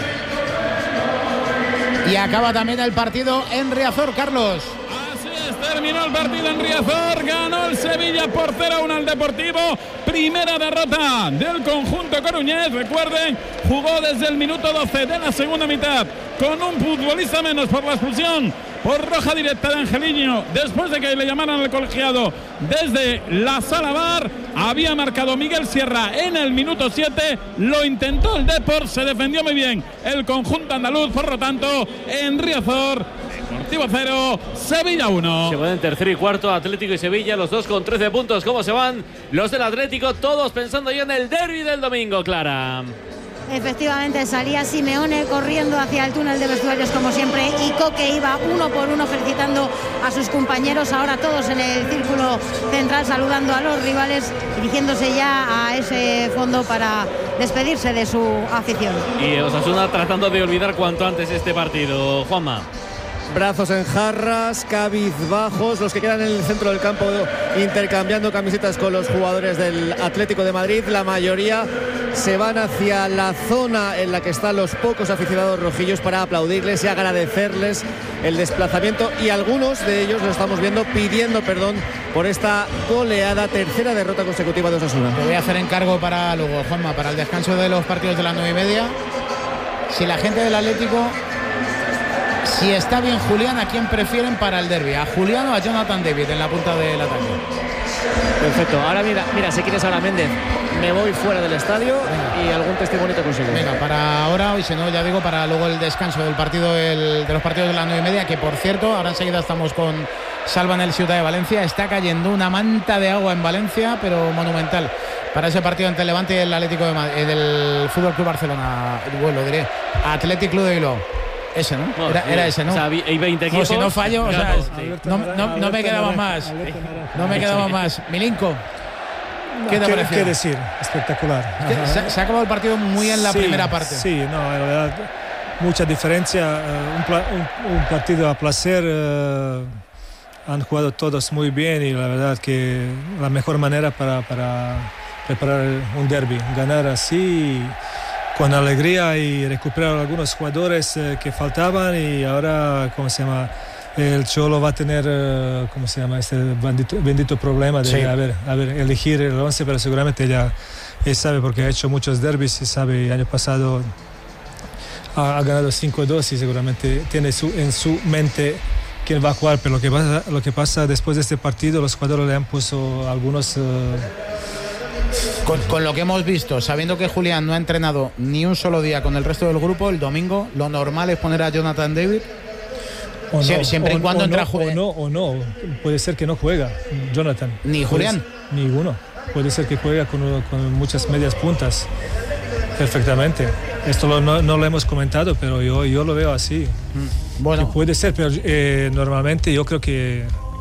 S2: Y acaba también el partido en Riazor, Carlos.
S8: Así es, terminó el partido en Riazor, ganó el Sevilla por cero a uno al Deportivo. Primera derrota del conjunto coruñés. Recuerden, jugó desde el minuto doce de la segunda mitad con un futbolista menos por la expulsión por roja directa de Angeliño, después de que le llamaran al colegiado desde la sala V A R. Había marcado Miguel Sierra en el minuto siete, lo intentó el Depor, se defendió muy bien el conjunto andaluz. Por lo tanto, en Riazor, Deportivo cero, Sevilla uno.
S5: Se van en tercero y cuarto, Atlético y Sevilla, los dos con trece puntos. ¿Cómo se van los del Atlético? Todos pensando ya en el derbi del domingo, Clara.
S3: Efectivamente, salía Simeone corriendo hacia el túnel de vestuarios como siempre, y Coque iba uno por uno felicitando a sus compañeros, ahora todos en el círculo central saludando a los rivales, dirigiéndose ya a ese fondo para despedirse de su afición.
S5: Y Osasuna tratando de olvidar cuanto antes este partido, Juanma.
S10: Brazos en jarras, cabizbajos, los que quedan en el centro del campo intercambiando camisetas con los jugadores del Atlético de Madrid. La mayoría se van hacia la zona en la que están los pocos aficionados rojillos para aplaudirles y agradecerles el desplazamiento, y algunos de ellos lo estamos viendo pidiendo perdón por esta goleada, tercera derrota consecutiva de Osasuna.
S2: Te voy a hacer encargo para luego, Juanma, para el descanso de los partidos de las nueve y media. Si la gente del Atlético, si está bien Julián, ¿a quién prefieren para el derbi? ¿A Julián o a Jonathan David en la punta del ataque?
S10: Perfecto. Ahora mira, mira, si quieres ahora Méndez, me voy fuera del estadio. Venga. Y algún testimonio te consigo.
S2: Venga, para ahora, y si no, ya digo, para luego el descanso del partido el, de los partidos de las nueve y media, que por cierto, ahora enseguida estamos con Salva en el Ciudad de Valencia. Está cayendo una manta de agua en Valencia, pero monumental, para ese partido entre Levante y el Atlético de Madrid, eh, del Fútbol Club Barcelona. Bueno, diré Athletic Club de Bilbao. Ese, ¿no?
S5: no
S2: era,
S5: sí.
S2: era ese, ¿no?
S5: O sea, hay veinte equipos.
S2: No, si no fallo, o sea,
S5: sí.
S2: no, no, no me quedaba más. No me quedaba más. Milinko, ¿qué te
S11: ¿Qué,
S2: pareció?
S11: ¿Qué decir? Espectacular.
S2: Es que se, se ha acabado el partido muy en la
S11: sí,
S2: primera parte.
S11: Sí, no, en verdad, mucha diferencia. Uh, un, pla, un, un partido a placer. Uh, han jugado todos muy bien, y la verdad que la mejor manera para, para preparar un derbi, ganar así, con alegría, y recuperar algunos jugadores eh, que faltaban. Y ahora, ¿cómo se llama? El Cholo va a tener, uh, ¿cómo se llama? Este bendito, bendito problema de sí. a ver, a ver, elegir el once, pero seguramente ya él sabe, porque ha hecho muchos derbis y sabe, el año pasado ha, ha ganado cinco dos, y seguramente tiene su, en su mente quién va a jugar. Pero lo que pasa, lo que pasa después de este partido, los jugadores le han puesto algunos... Uh,
S2: Con, con lo que hemos visto, sabiendo que Julián no ha entrenado ni un solo día con el resto del grupo, el domingo lo normal es poner a Jonathan David.
S11: O no,
S2: siempre
S11: o,
S2: y cuando
S11: o
S2: entra
S11: no, o no, o no, puede ser que no juega Jonathan.
S2: Ni Julián.
S11: Puede, ninguno. Puede ser que juega con, con muchas medias puntas. Perfectamente. Esto lo, no, no lo hemos comentado, pero yo, yo lo veo así.
S2: Mm. Bueno.
S11: Que puede ser, pero eh, normalmente yo creo que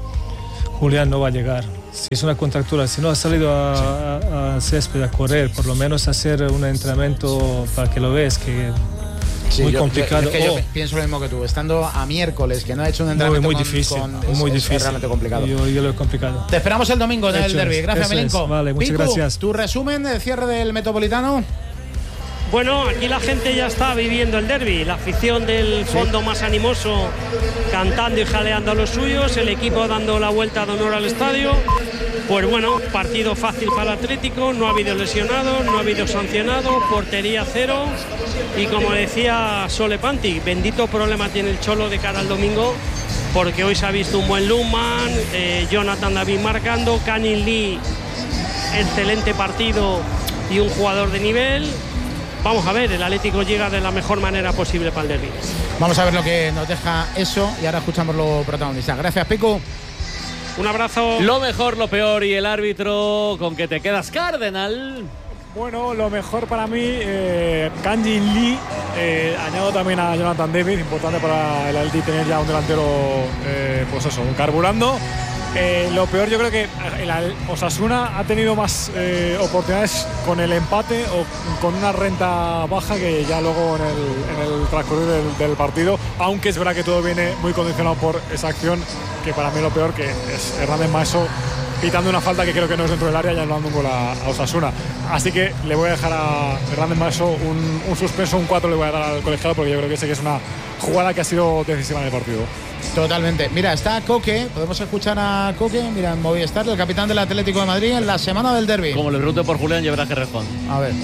S11: Julián no va a llegar. Si es una contractura, si no ha salido a, a, a césped a correr, por lo menos hacer un entrenamiento para que lo veas, que
S2: sí,
S11: muy
S2: yo,
S11: complicado.
S2: Yo, es que
S11: oh.
S2: yo pienso lo mismo que tú, estando a miércoles, que no ha hecho un entrenamiento
S11: muy, muy
S2: con,
S11: difícil,
S2: con,
S11: muy
S2: es,
S11: difícil.
S2: Es realmente complicado.
S11: Yo, yo lo he complicado.
S2: Te esperamos el domingo en el derbi. Gracias, Milenko.
S11: Vale, muchas
S2: Piku,
S11: gracias.
S2: Tu resumen de cierre del Metropolitano.
S4: Bueno, aquí la gente ya está viviendo el derbi, la afición del fondo más animoso cantando y jaleando a los suyos, el equipo dando la vuelta de honor al estadio. Pues bueno, partido fácil para el Atlético, no ha habido lesionados, no ha habido sancionados, portería cero y como decía Sole Panti, bendito problema tiene el Cholo de cara al domingo, porque hoy se ha visto un buen Lundman, eh, Jonathan David marcando, Canning Lee, excelente partido y un jugador de nivel. Vamos a ver, el Atlético llega de la mejor manera posible para el derbi.
S2: Vamos a ver lo que nos deja eso y ahora escuchamos los protagonistas. Gracias, Piku.
S4: Un abrazo.
S5: Lo mejor, lo peor y el árbitro con que te quedas, Cardenal.
S6: Bueno, lo mejor para mí, eh, Canning Lee, eh, añado también a Jonathan David, importante para el Atlético tener ya un delantero, eh, pues eso, carburando. Eh, lo peor, yo creo que el Osasuna ha tenido más eh, oportunidades con el empate o con una renta baja que ya luego en el, en el transcurrir del, del partido, aunque es verdad que todo viene muy condicionado por esa acción, que para mí lo peor que es Hernández Maeso pitando una falta que creo que no es dentro del área y anulando un gol a, a Osasuna. Así que le voy a dejar a Hernández Maeso un, un suspenso, un cuatro le voy a dar al colegiado, porque yo creo que ese que es una jugada que ha sido decisiva en el partido.
S2: Totalmente. Mira, está Coque, podemos escuchar a Coque, mira, en Movistar, el capitán del Atlético de Madrid en la semana del derbi.
S5: Como le pregunte por Julián, llevará que responder.
S2: A ver,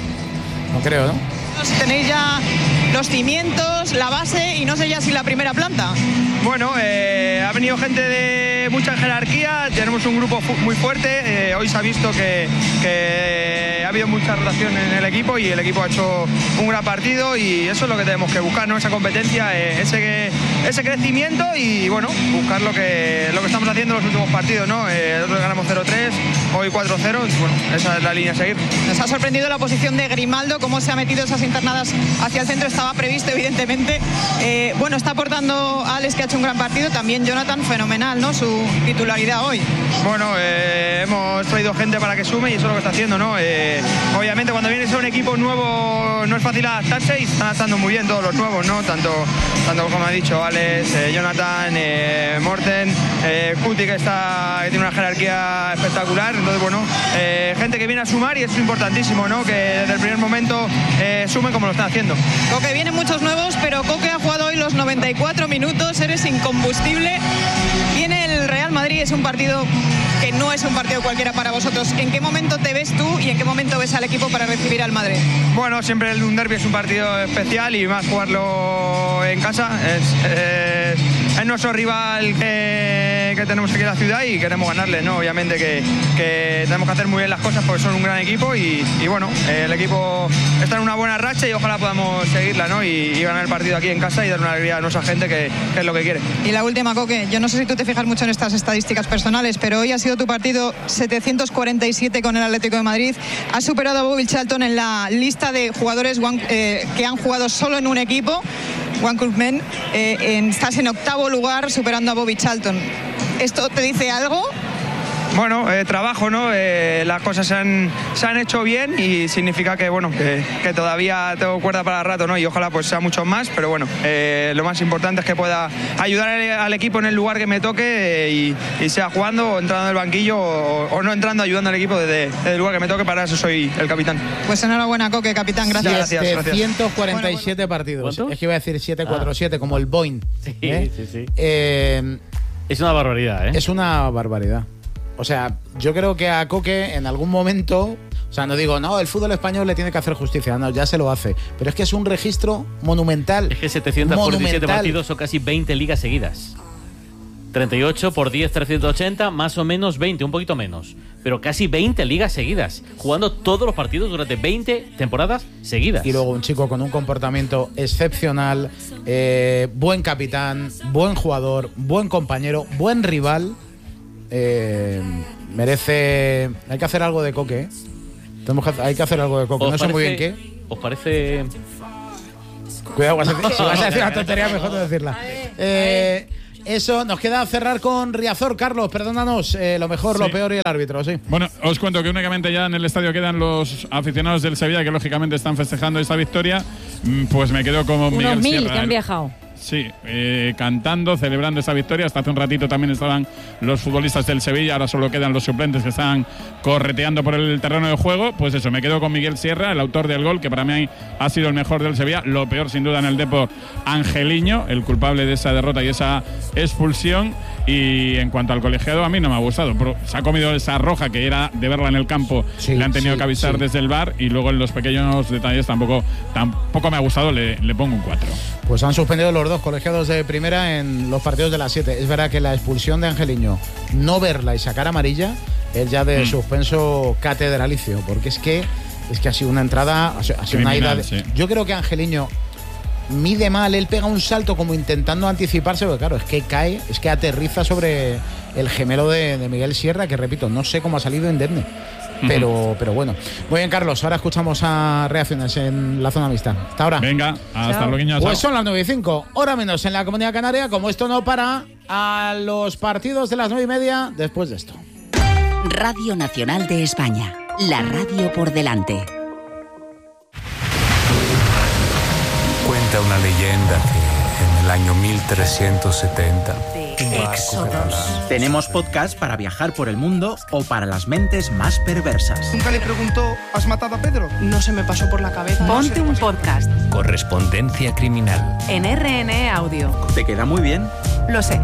S2: no creo, ¿no?
S12: Tenéis ya los cimientos, la base y no sé ya si la primera planta.
S13: Bueno, eh, ha venido gente de mucha jerarquía, tenemos un grupo fu muy fuerte, eh, hoy se ha visto que, que ha habido mucha rotación en el equipo y el equipo ha hecho un gran partido y eso es lo que tenemos que buscar, ¿no? Esa competencia, eh, ese, ese crecimiento y bueno, buscar lo que, lo que estamos haciendo en los últimos partidos, ¿no? Eh, nosotros ganamos cero tres, hoy cuatro cero, bueno, esa es la línea a seguir.
S12: Nos ha sorprendido la posición de Grimaldo, cómo se ha metido esas internadas hacia el centro, estaba previsto evidentemente. Eh, bueno, está aportando Alex, que ha hecho un gran partido, también Jonathan, fenomenal, ¿no? Su titularidad hoy.
S13: Bueno, eh, hemos traído gente para que sume y eso es lo que está haciendo, ¿no? Eh, obviamente cuando vienes a un equipo nuevo no es fácil adaptarse y están adaptando muy bien todos los nuevos, ¿no? Tanto, tanto como ha dicho Alex, eh, Jonathan, eh, Morten, eh, Cuti, que, está, que tiene una jerarquía espectacular. Entonces, bueno, eh, gente que viene a sumar y eso es importantísimo, ¿no? Que desde el primer momento eh, sumen como lo están haciendo.
S12: Coque, vienen muchos nuevos, pero Coque ha jugado hoy los noventa y cuatro minutos, eres incombustible. Viene el Real Madrid, es un partido que no es un partido cualquiera para vosotros. ¿En qué momento te ves tú y en qué momento ves al equipo para recibir al Madrid?
S13: Bueno, siempre un derbi es un partido especial y más jugarlo en casa. Es, es, es nuestro rival que, que tenemos aquí en la ciudad y queremos ganarle, ¿no? Obviamente que, que tenemos que hacer muy bien las cosas porque son un gran equipo y, y bueno, el equipo está en una buena racha y ojalá podamos seguirla, ¿no? Y, y ganar el partido aquí en casa y dar una alegría a nuestra gente que, que es lo que quiere.
S12: Y la última, Coque, yo no sé si tú te fijas mucho en estas estadísticas personales, pero hoy ha sido tu partido setecientos cuarenta y siete con el Atlético de Madrid. Has superado a Bobby Charlton en la lista de jugadores one, eh, que han jugado solo en un equipo, One Club Men. Eh, en, estás en octavo lugar superando a Bobby Charlton. ¿Esto te dice algo?
S13: Bueno, eh, trabajo, ¿no? Eh, las cosas se han, se han hecho bien y significa que, bueno, que, que todavía tengo cuerda para rato, ¿no? Y ojalá pues sea mucho más, pero bueno, eh, lo más importante es que pueda ayudar al, al equipo en el lugar que me toque eh, y, y sea jugando o entrando en el banquillo o, o no entrando, ayudando al equipo desde, desde el lugar que me toque, para eso soy el capitán.
S12: Pues enhorabuena, Coque, capitán, gracias.
S13: Gracias, gracias.
S2: setecientos cuarenta y siete partidos.
S5: ¿Cuántos?
S2: Es que iba a decir setecientos cuarenta y siete, ah. como el Boeing.
S5: Sí,
S2: ¿eh?
S5: sí, sí.
S2: Eh,
S5: es una barbaridad, ¿eh?
S2: Es una barbaridad. O sea, yo creo que a Coque en algún momento, o sea, no digo, no, el fútbol español le tiene que hacer justicia, no, ya se lo hace. Pero es que es un registro monumental.
S5: Es que setecientos cuarenta y siete
S2: monumental.
S5: partidos son casi veinte ligas seguidas. treinta y ocho por diez, trescientos ochenta, más o menos veinte, un poquito menos. Pero casi veinte ligas seguidas, jugando todos los partidos durante veinte temporadas seguidas.
S2: Y luego un chico con un comportamiento excepcional, eh, buen capitán, buen jugador, buen compañero, buen rival. Eh, merece. Hay que hacer algo de Coque, ¿eh? Tenemos que, hay que hacer algo de Coque. No sé muy bien qué.
S5: ¿Os parece...?
S2: Cuidado, vas a decir, si vas a decir una tontería, mejor no decirla. Eh, eso, nos queda cerrar con Riazor. Carlos, perdónanos, eh, lo mejor, sí. lo peor y el árbitro, sí.
S8: Bueno, os cuento que únicamente ya en el estadio quedan los aficionados del Sevilla, que lógicamente están festejando esta victoria. Pues me quedo como Miguel
S7: Unos mil
S8: Sierra,
S7: que han viajado.
S8: Sí, eh, cantando, celebrando esa victoria. Hasta hace un ratito también estaban los futbolistas del Sevilla, ahora solo quedan los suplentes que están correteando por el terreno de juego. Pues eso, me quedo con Miguel Sierra, el autor del gol, que para mí ha sido el mejor del Sevilla. Lo peor, sin duda, en el Depor, Angeliño, el culpable de esa derrota y esa expulsión. Y en cuanto al colegiado, a mí no me ha gustado. Se ha comido esa roja que era de verla en el campo, sí, le han tenido sí, que avisar sí. desde el V A R, y luego en los pequeños detalles tampoco, tampoco me ha gustado, le, le pongo un cuatro.
S2: Pues han suspendido los dos colegiados de primera en los partidos de las siete. Es verdad que la expulsión de Angeliño, no verla y sacar amarilla, es ya de mm. suspenso catedralicio, porque es que es que ha sido una entrada, ha sido Criminal, una ida de, sí. Yo creo que Angeliño mide mal, él pega un salto como intentando anticiparse, porque claro, es que cae, es que aterriza sobre el gemelo de, de Miguel Sierra, que repito, no sé cómo ha salido indemne. Pero, pero bueno. Muy bien, Carlos. Ahora escuchamos a reacciones en la zona mixta. Hasta ahora.
S8: Venga, hasta luego.
S2: Pues son las nueve y cinco, hora menos en la Comunidad Canaria. Como esto no para, a los partidos de las nueve y media después de esto.
S14: Radio Nacional de España. La radio por delante.
S15: Cuenta una leyenda que en el año mil trescientos setenta...
S16: Éxodos. Tenemos podcast para viajar por el mundo o para las mentes más perversas.
S17: Nunca le preguntó, ¿has matado a Pedro?
S18: No se me pasó por la cabeza.
S19: Ponte no un podcast.
S15: Correspondencia criminal.
S19: En R N E Audio.
S16: ¿Te queda muy bien?
S19: Lo sé.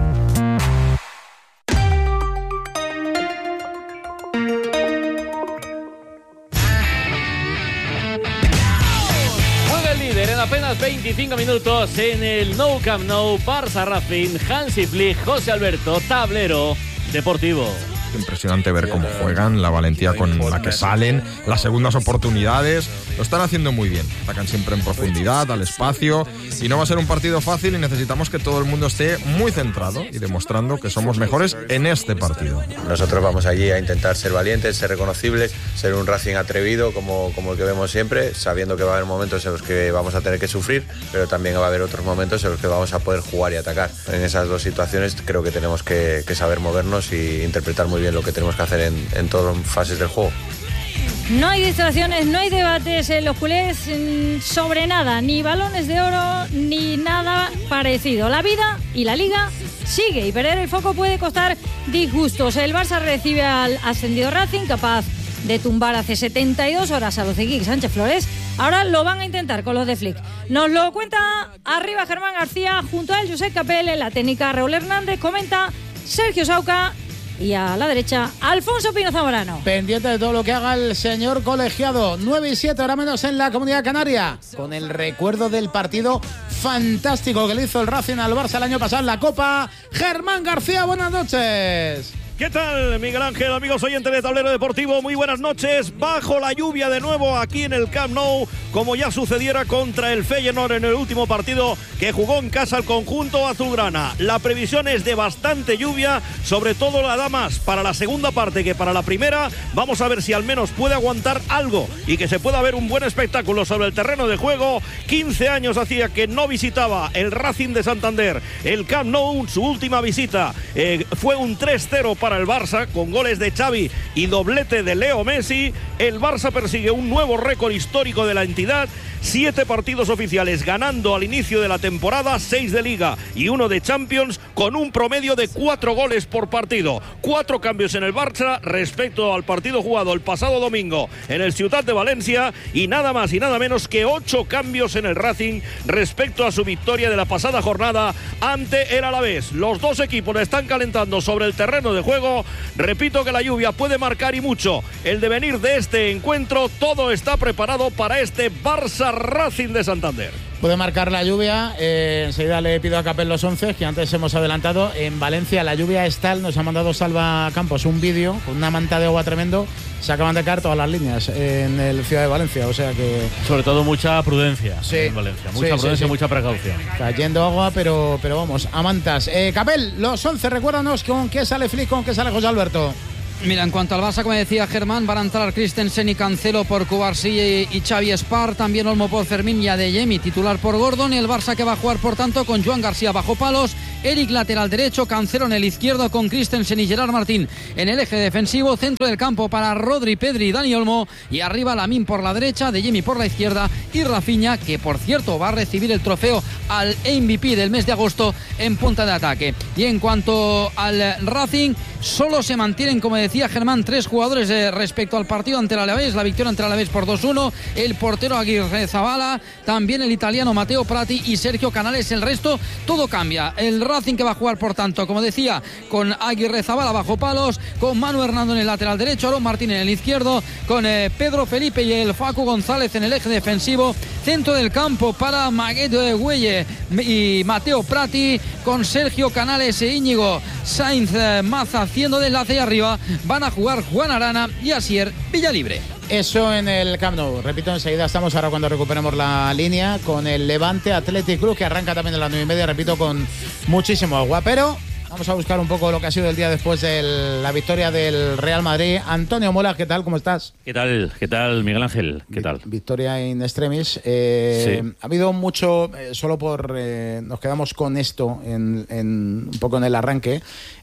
S5: Apenas veinticinco minutos en el Nou Camp Nou, Barça Racing, Hansi Flick, José Alberto, tablero deportivo.
S20: Impresionante ver cómo juegan, la valentía con la que salen, las segundas oportunidades, lo están haciendo muy bien, atacan siempre en profundidad, al espacio, y no va a ser un partido fácil y necesitamos que todo el mundo esté muy centrado y demostrando que somos mejores en este partido.
S21: Nosotros vamos allí a intentar ser valientes, ser reconocibles, ser un Racing atrevido como, como el que vemos siempre, sabiendo que va a haber momentos en los que vamos a tener que sufrir, pero también va a haber otros momentos en los que vamos a poder jugar y atacar. En esas dos situaciones creo que tenemos que, que saber movernos y interpretar muy bien lo que tenemos que hacer en, en todas las fases del juego.
S7: No hay distracciones, no hay debates en los culés sobre nada, ni balones de oro, ni nada parecido. La vida y la liga sigue y perder el foco puede costar disgustos. El Barça recibe al ascendido Racing, capaz de tumbar hace setenta y dos horas a los de Quique Sánchez Flores. Ahora lo van a intentar con los de Flick. Nos lo cuenta arriba Germán García, junto a él Josep Capel, en la técnica Raúl Hernández, comenta Sergio Sauca. Y a la derecha, Alfonso Pino Zamorano.
S2: Pendiente de todo lo que haga el señor colegiado. nueve y siete, ahora menos en la Comunidad Canaria. Con el recuerdo del partido fantástico que le hizo el Racing al Barça el año pasado en la Copa. Germán García, buenas noches.
S22: ¿Qué tal, Miguel Ángel, amigos oyentes de Tablero Deportivo? Muy buenas noches. Bajo la lluvia de nuevo aquí en el Camp Nou, como ya sucediera contra el Feyenoord en el último partido que jugó en casa el conjunto azulgrana. La previsión es de bastante lluvia, sobre todo la da más para la segunda parte que para la primera. Vamos a ver si al menos puede aguantar algo y que se pueda ver un buen espectáculo sobre el terreno de juego. quince años hacía que no visitaba el Racing de Santander el Camp Nou. Su última visita eh, fue un tres cero para para el Barça, con goles de Xavi y doblete de Leo Messi. El Barça persigue un nuevo récord histórico de la entidad. Siete partidos oficiales ganando al inicio de la temporada, seis de Liga y uno de Champions, con un promedio de cuatro goles por partido. Cuatro cambios en el Barça respecto al partido jugado el pasado domingo en el Ciutat de Valencia, y nada más y nada menos que ocho cambios en el Racing respecto a su victoria de la pasada jornada ante el Alavés. Los dos equipos están calentando sobre el terreno de juego. Repito que la lluvia puede marcar y mucho el devenir de este encuentro. Todo está preparado para este Barça Racing de Santander.
S2: Puede marcar la lluvia. Eh, enseguida le pido a Capel los once, que antes hemos adelantado. En Valencia la lluvia es tal, nos ha mandado Salva Campos un vídeo con una manta de agua tremendo. Se acaban de caer todas las líneas en el Ciudad de Valencia, o sea que...
S5: Sobre todo mucha prudencia
S2: sí,
S5: en Valencia, mucha
S2: sí,
S5: prudencia,
S2: sí, sí.
S5: mucha precaución.
S2: Cayendo agua, pero, pero vamos, a mantas. Eh, Capel, los once, recuérdanos con qué sale Flick, con qué sale José Alberto.
S1: Mira, en cuanto al Barça, como decía Germán, van a entrar Christensen y Cancelo por Cubarsí y Xavi Espar, también Olmo por Fermín y Adeyemi titular por Gordon, y el Barça que va a jugar por tanto con Joan García bajo palos, Eric lateral derecho, Cancelo en el izquierdo con Christensen y Gerard Martín en el eje defensivo, centro del campo para Rodri, Pedri y Dani Olmo, y arriba Lamine por la derecha, Adeyemi por la izquierda y Rafinha, que por cierto va a recibir el trofeo al M V P del mes de agosto en punta de ataque. Y en cuanto al Racing, solo se mantienen, como decía Germán, tres jugadores eh, respecto al partido ante el Alavés, la victoria ante el Alavés por dos uno, el portero Aguirre Zabala, también el italiano Matteo Prati y Sergio Canales. El resto todo cambia. El Racing que va a jugar por tanto, como decía, con Aguirre Zabala bajo palos, con Manu Hernando en el lateral derecho, Aaron Martín en el izquierdo, con eh, Pedro Felipe y el Facu González en el eje defensivo, centro del campo para Maguette Güelle y Matteo Prati, con Sergio Canales e Íñigo Sainz eh, Maza haciendo de enlace, y arriba van a jugar Juan Arana y Asier Villalibre.
S2: Eso en el Camp Nou. Repito, enseguida estamos ahora cuando recuperemos la línea con el Levante Athletic Club, que arranca también a las nueve y media, repito, con muchísimo agua. Pero vamos a buscar un poco lo que ha sido el día después de la victoria del Real Madrid. Antonio Mola, ¿qué tal? ¿Cómo estás?
S18: ¿Qué tal? ¿Qué tal, Miguel Ángel? ¿Qué tal?
S2: Victoria in extremis. Eh, sí. Ha habido mucho, eh, solo por... Eh, nos quedamos con esto en, en, un poco en el arranque.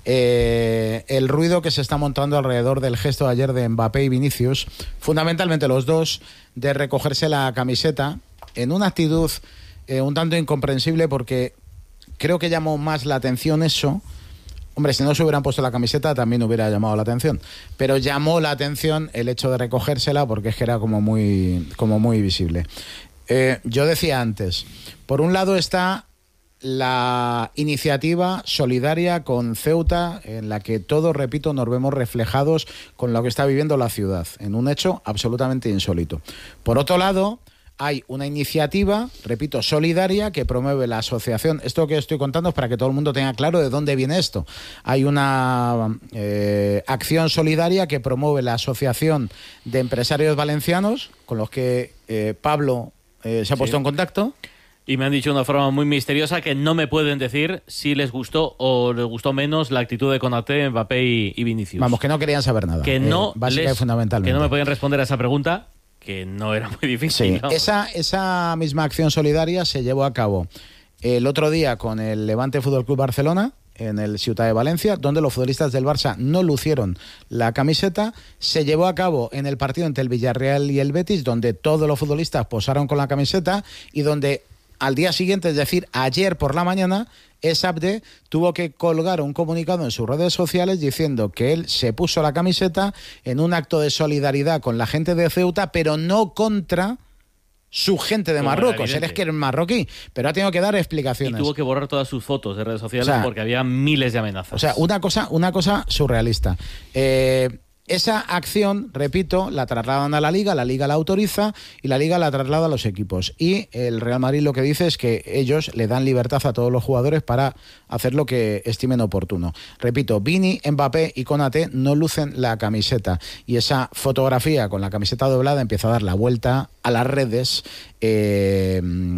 S2: Eh, el ruido que se está montando alrededor del gesto de ayer de Mbappé y Vinicius, fundamentalmente los dos, de recogerse la camiseta en una actitud eh, un tanto incomprensible, porque creo que llamó más la atención eso. Hombre, si no se hubieran puesto la camiseta también hubiera llamado la atención, pero llamó la atención el hecho de recogérsela, porque es que era como muy, como muy visible. Eh, yo decía antes, por un lado está la iniciativa solidaria con Ceuta, en la que todos, repito, nos vemos reflejados con lo que está viviendo la ciudad, en un hecho absolutamente insólito. Por otro lado, hay una iniciativa, repito, solidaria, que promueve la asociación. Esto que estoy contando es para que todo el mundo tenga claro de dónde viene esto. Hay una eh, acción solidaria que promueve la Asociación de Empresarios Valencianos, con los que eh, Pablo eh, se ha puesto sí. en contacto.
S5: Y me han dicho de una forma muy misteriosa que no me pueden decir si les gustó o les gustó menos la actitud de Konaté, Mbappé y, y Vinicius.
S2: Vamos, que no querían saber nada.
S5: Que no,
S2: eh, básica
S5: les,
S2: y fundamentalmente.
S5: Que no me podían responder a esa pregunta, que no era muy difícil.
S2: Sí.
S5: ¿no?
S2: Esa, esa misma acción solidaria se llevó a cabo el otro día con el Levante Fútbol Club Barcelona, en el Ciutat de Valencia, donde los futbolistas del Barça no lucieron la camiseta. Se llevó a cabo en el partido entre el Villarreal y el Betis, donde todos los futbolistas posaron con la camiseta, y donde al día siguiente, es decir, ayer por la mañana, Esabde tuvo que colgar un comunicado en sus redes sociales diciendo que él se puso la camiseta en un acto de solidaridad con la gente de Ceuta, pero no contra su gente de Como Marruecos. Él es que es marroquí, pero ha tenido que dar explicaciones.
S5: Y tuvo que borrar todas sus fotos de redes sociales, o sea, porque había miles de amenazas.
S2: O sea, una cosa, una cosa surrealista. Eh... Esa acción, repito, la trasladan a la Liga, la Liga la autoriza y la Liga la traslada a los equipos. Y el Real Madrid lo que dice es que ellos le dan libertad a todos los jugadores para hacer lo que estimen oportuno. Repito, Vini, Mbappé y Konaté no lucen la camiseta. Y esa fotografía con la camiseta doblada empieza a dar la vuelta a las redes, eh,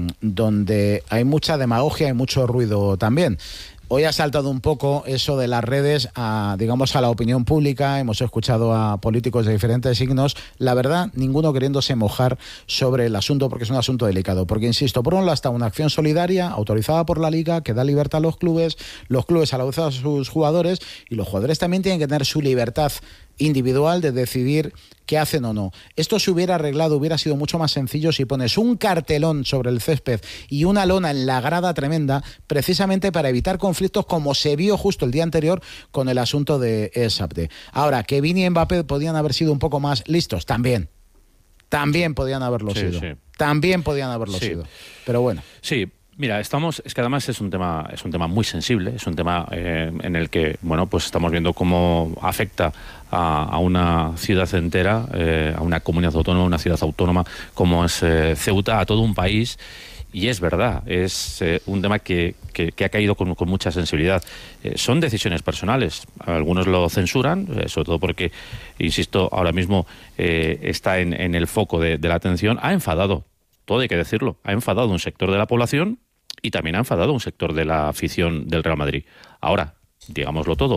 S2: donde hay mucha demagogia y mucho ruido también. Hoy ha saltado un poco eso de las redes a, digamos, a la opinión pública. Hemos escuchado a políticos de diferentes signos. La verdad, ninguno queriéndose mojar sobre el asunto, porque es un asunto delicado. Porque, insisto, por un lado está una acción solidaria autorizada por la Liga que da libertad a los clubes, los clubes a la vez a sus jugadores, y los jugadores también tienen que tener su libertad individual de decidir qué hacen o no. Esto se hubiera arreglado, hubiera sido mucho más sencillo si pones un cartelón sobre el césped y una lona en la grada tremenda, precisamente para evitar conflictos, como se vio justo el día anterior con el asunto de Esabde. Ahora, que Vini y Mbappé podían haber sido un poco más listos, también. También podían haberlo
S18: sí,
S2: sido.
S18: Sí.
S2: También podían haberlo sí. sido. Pero bueno.
S18: Sí. Mira, estamos, es que además es un tema, es un tema muy sensible, es un tema eh, en el que, bueno, pues estamos viendo cómo afecta a, a una ciudad entera, eh, a una comunidad autónoma, una ciudad autónoma como es eh, Ceuta, a todo un país. Y es verdad, es eh, un tema que, que, que ha caído con, con mucha sensibilidad. Eh, son decisiones personales. Algunos lo censuran, eh, sobre todo porque, insisto, ahora mismo eh, está en, en el foco de, de la atención. Ha enfadado, todo hay que decirlo, ha enfadado un sector de la población y también ha enfadado un sector de la afición del Real Madrid. Ahora, digámoslo todo,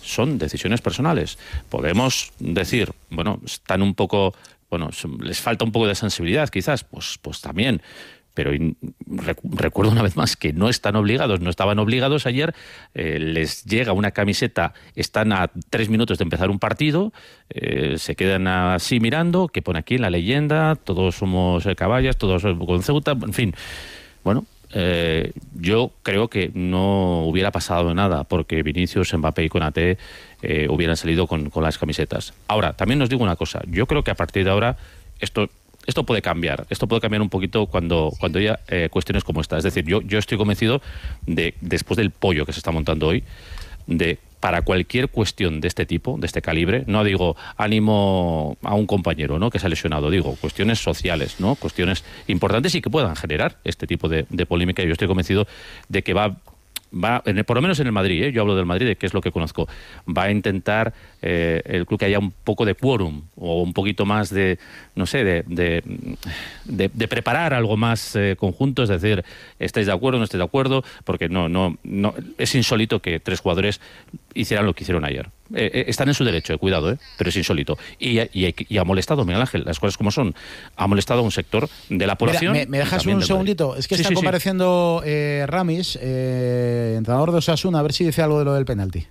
S18: son decisiones personales. Podemos decir, bueno, están un poco, bueno, les falta un poco de sensibilidad quizás, pues, pues también. Pero recuerdo una vez más que no están obligados, no estaban obligados ayer, eh, les llega una camiseta, están a tres minutos de empezar un partido, eh, se quedan así mirando, que pone aquí en la leyenda, todos somos eh, caballas, todos con Ceuta, en fin. Bueno, eh, yo creo que no hubiera pasado nada porque Vinicius, Mbappé y Konaté eh, hubieran salido con, con las camisetas. Ahora, también os digo una cosa, yo creo que a partir de ahora esto... Esto puede cambiar, esto puede cambiar un poquito cuando, cuando haya eh, cuestiones como esta. Es decir, yo, yo estoy convencido de, después del pollo que se está montando hoy, de para cualquier cuestión de este tipo, de este calibre, no digo ánimo a un compañero, ¿no?, que se ha lesionado, digo cuestiones sociales, ¿no?, cuestiones importantes y que puedan generar este tipo de, de polémica. Y yo estoy convencido de que va... va en el, por lo menos en el Madrid, ¿eh? Yo hablo del Madrid, de que es lo que conozco, va a intentar eh, el club que haya un poco de quórum o un poquito más de, no sé, de, de, de, de preparar algo más eh, conjunto, es decir, ¿estáis de acuerdo o no estáis de acuerdo? Porque no, no, no, es insólito que tres jugadores hicieran lo que hicieron ayer. Eh, eh, están en su derecho, eh, cuidado, eh, pero es insólito. Y, y, y ha molestado, Miguel Ángel, las cosas como son, ha molestado a un sector de la población.
S2: Mira, me, me dejas un segundito, Madrid. Es que sí, está sí, compareciendo sí. eh, Ramis, eh, entrenador de Osasuna, a ver si dice algo de lo del penalti.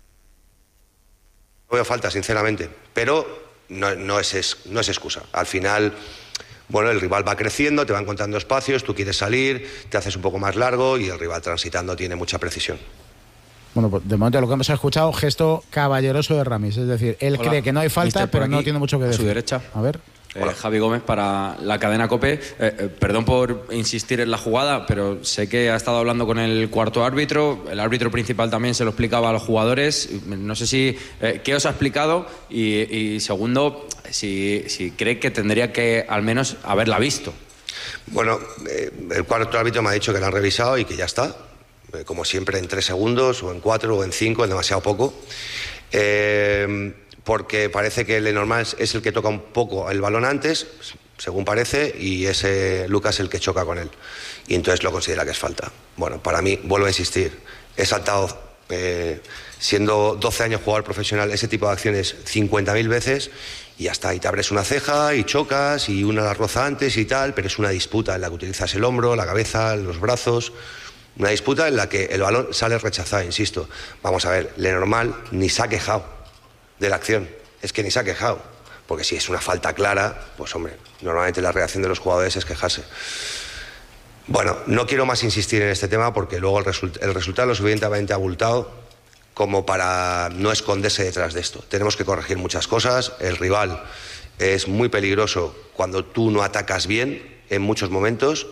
S3: No veo falta, sinceramente, pero no, no, es, no es excusa. Al final, bueno, el rival va creciendo, te va encontrando espacios, tú quieres salir, te haces un poco más largo y el rival transitando tiene mucha precisión.
S2: Bueno, pues de momento lo que hemos escuchado, gesto caballeroso de Ramis, es decir, él Hola, cree que no hay falta, pero no tiene mucho que decir.
S9: A su derecha.
S2: A ver.
S9: Eh, Javi Gómez para la cadena COPE. Eh, eh, perdón por insistir en la jugada, pero sé que ha estado hablando con el cuarto árbitro. El árbitro principal también se lo explicaba a los jugadores. No sé si eh, qué os ha explicado y, y segundo, si, si cree que tendría que al menos haberla visto.
S3: Bueno, eh, el cuarto árbitro me ha dicho que la han revisado y que ya está. Eh, como siempre, en tres segundos o en cuatro o en cinco, es demasiado poco. Eh... porque parece que Lenormand es el que toca un poco el balón antes, según parece, y es eh, Lucas el que choca con él. Y entonces lo considera que es falta. Bueno, para mí, vuelvo a insistir, he saltado, eh, siendo doce años jugador profesional, ese tipo de acciones cincuenta mil veces y ya está. Y te abres una ceja y chocas y una la roza antes y tal, pero es una disputa en la que utilizas el hombro, la cabeza, los brazos. Una disputa en la que el balón sale rechazado, insisto. Vamos a ver, Lenormand ni se ha quejado de la acción, es que ni se ha quejado, porque si es una falta clara, pues hombre, normalmente la reacción de los jugadores es quejarse. Bueno, no quiero más insistir en este tema porque luego el, result el resultado es lo suficientemente abultado como para no esconderse detrás de esto. Tenemos que corregir muchas cosas, el rival es muy peligroso cuando tú no atacas bien en muchos momentos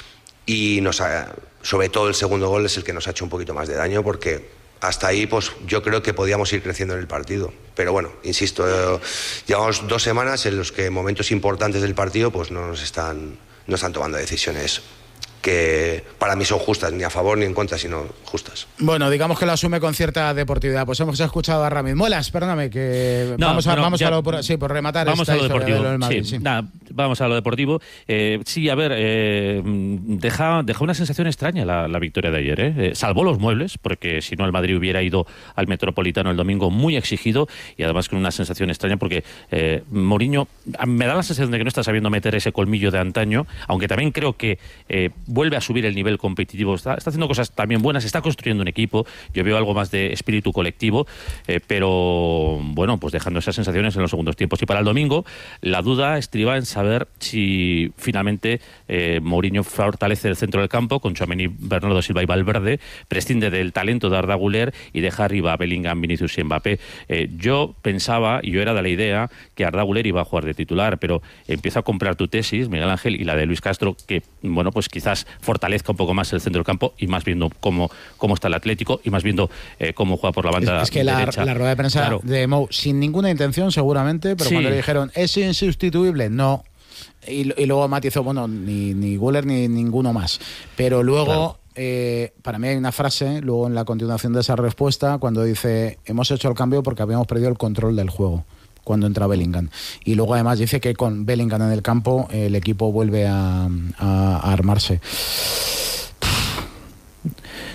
S3: y nos ha, sobre todo el segundo gol es el que nos ha hecho un poquito más de daño porque hasta ahí, pues yo creo que podíamos ir creciendo en el partido. Pero bueno, insisto, eh, llevamos dos semanas en los que momentos importantes del partido pues no nos están, no están tomando decisiones que para mí son justas, ni a favor ni en contra, sino justas.
S2: Bueno, digamos que lo asume con cierta deportividad. Pues hemos escuchado a Ramis. Muelas, perdóname, que no, vamos a, vamos ya, a lo por, sí, por rematar.
S18: Vamos
S2: esta
S18: a lo deportivo.
S2: De lo Madrid, sí,
S18: sí. Nada, vamos a lo deportivo. Eh, sí, a ver, eh, deja, deja una sensación extraña la, la victoria de ayer. ¿eh? Eh, salvó los muebles, porque si no el Madrid hubiera ido al Metropolitano el domingo muy exigido y además con una sensación extraña porque eh, Mourinho me da la sensación de que no está sabiendo meter ese colmillo de antaño, aunque también creo que eh, vuelve a subir el nivel competitivo, está, está haciendo cosas también buenas, está construyendo un equipo, yo veo algo más de espíritu colectivo, eh, pero bueno, pues dejando esas sensaciones en los segundos tiempos. Y para el domingo, la duda estriba en saber si finalmente eh, Mourinho fortalece el centro del campo con Tchouaméni, Bernardo Silva y Valverde, prescinde del talento de Arda Güler y deja arriba a Bellingham, Vinicius y Mbappé. Eh, yo pensaba, y yo era de la idea, que Arda Güler iba a jugar de titular, pero empiezo a comprar tu tesis, Miguel Ángel, y la de Luis Castro, que bueno, pues quizás fortalezca un poco más el centro del campo y más viendo cómo, cómo está el Atlético y más viendo eh, cómo juega por la banda
S2: es, es que
S18: derecha.
S2: La, la rueda de prensa claro. de Mou, sin ninguna intención seguramente, pero sí. Cuando le dijeron es insustituible, no. Y, y luego matizó, bueno, ni, ni Güler ni ninguno más. Pero luego, claro. eh, para mí hay una frase, luego en la continuación de esa respuesta, cuando dice, hemos hecho el cambio porque habíamos perdido el control del juego cuando entra Bellingham. Y luego además dice que con Bellingham en el campo el equipo vuelve a, a, a armarse.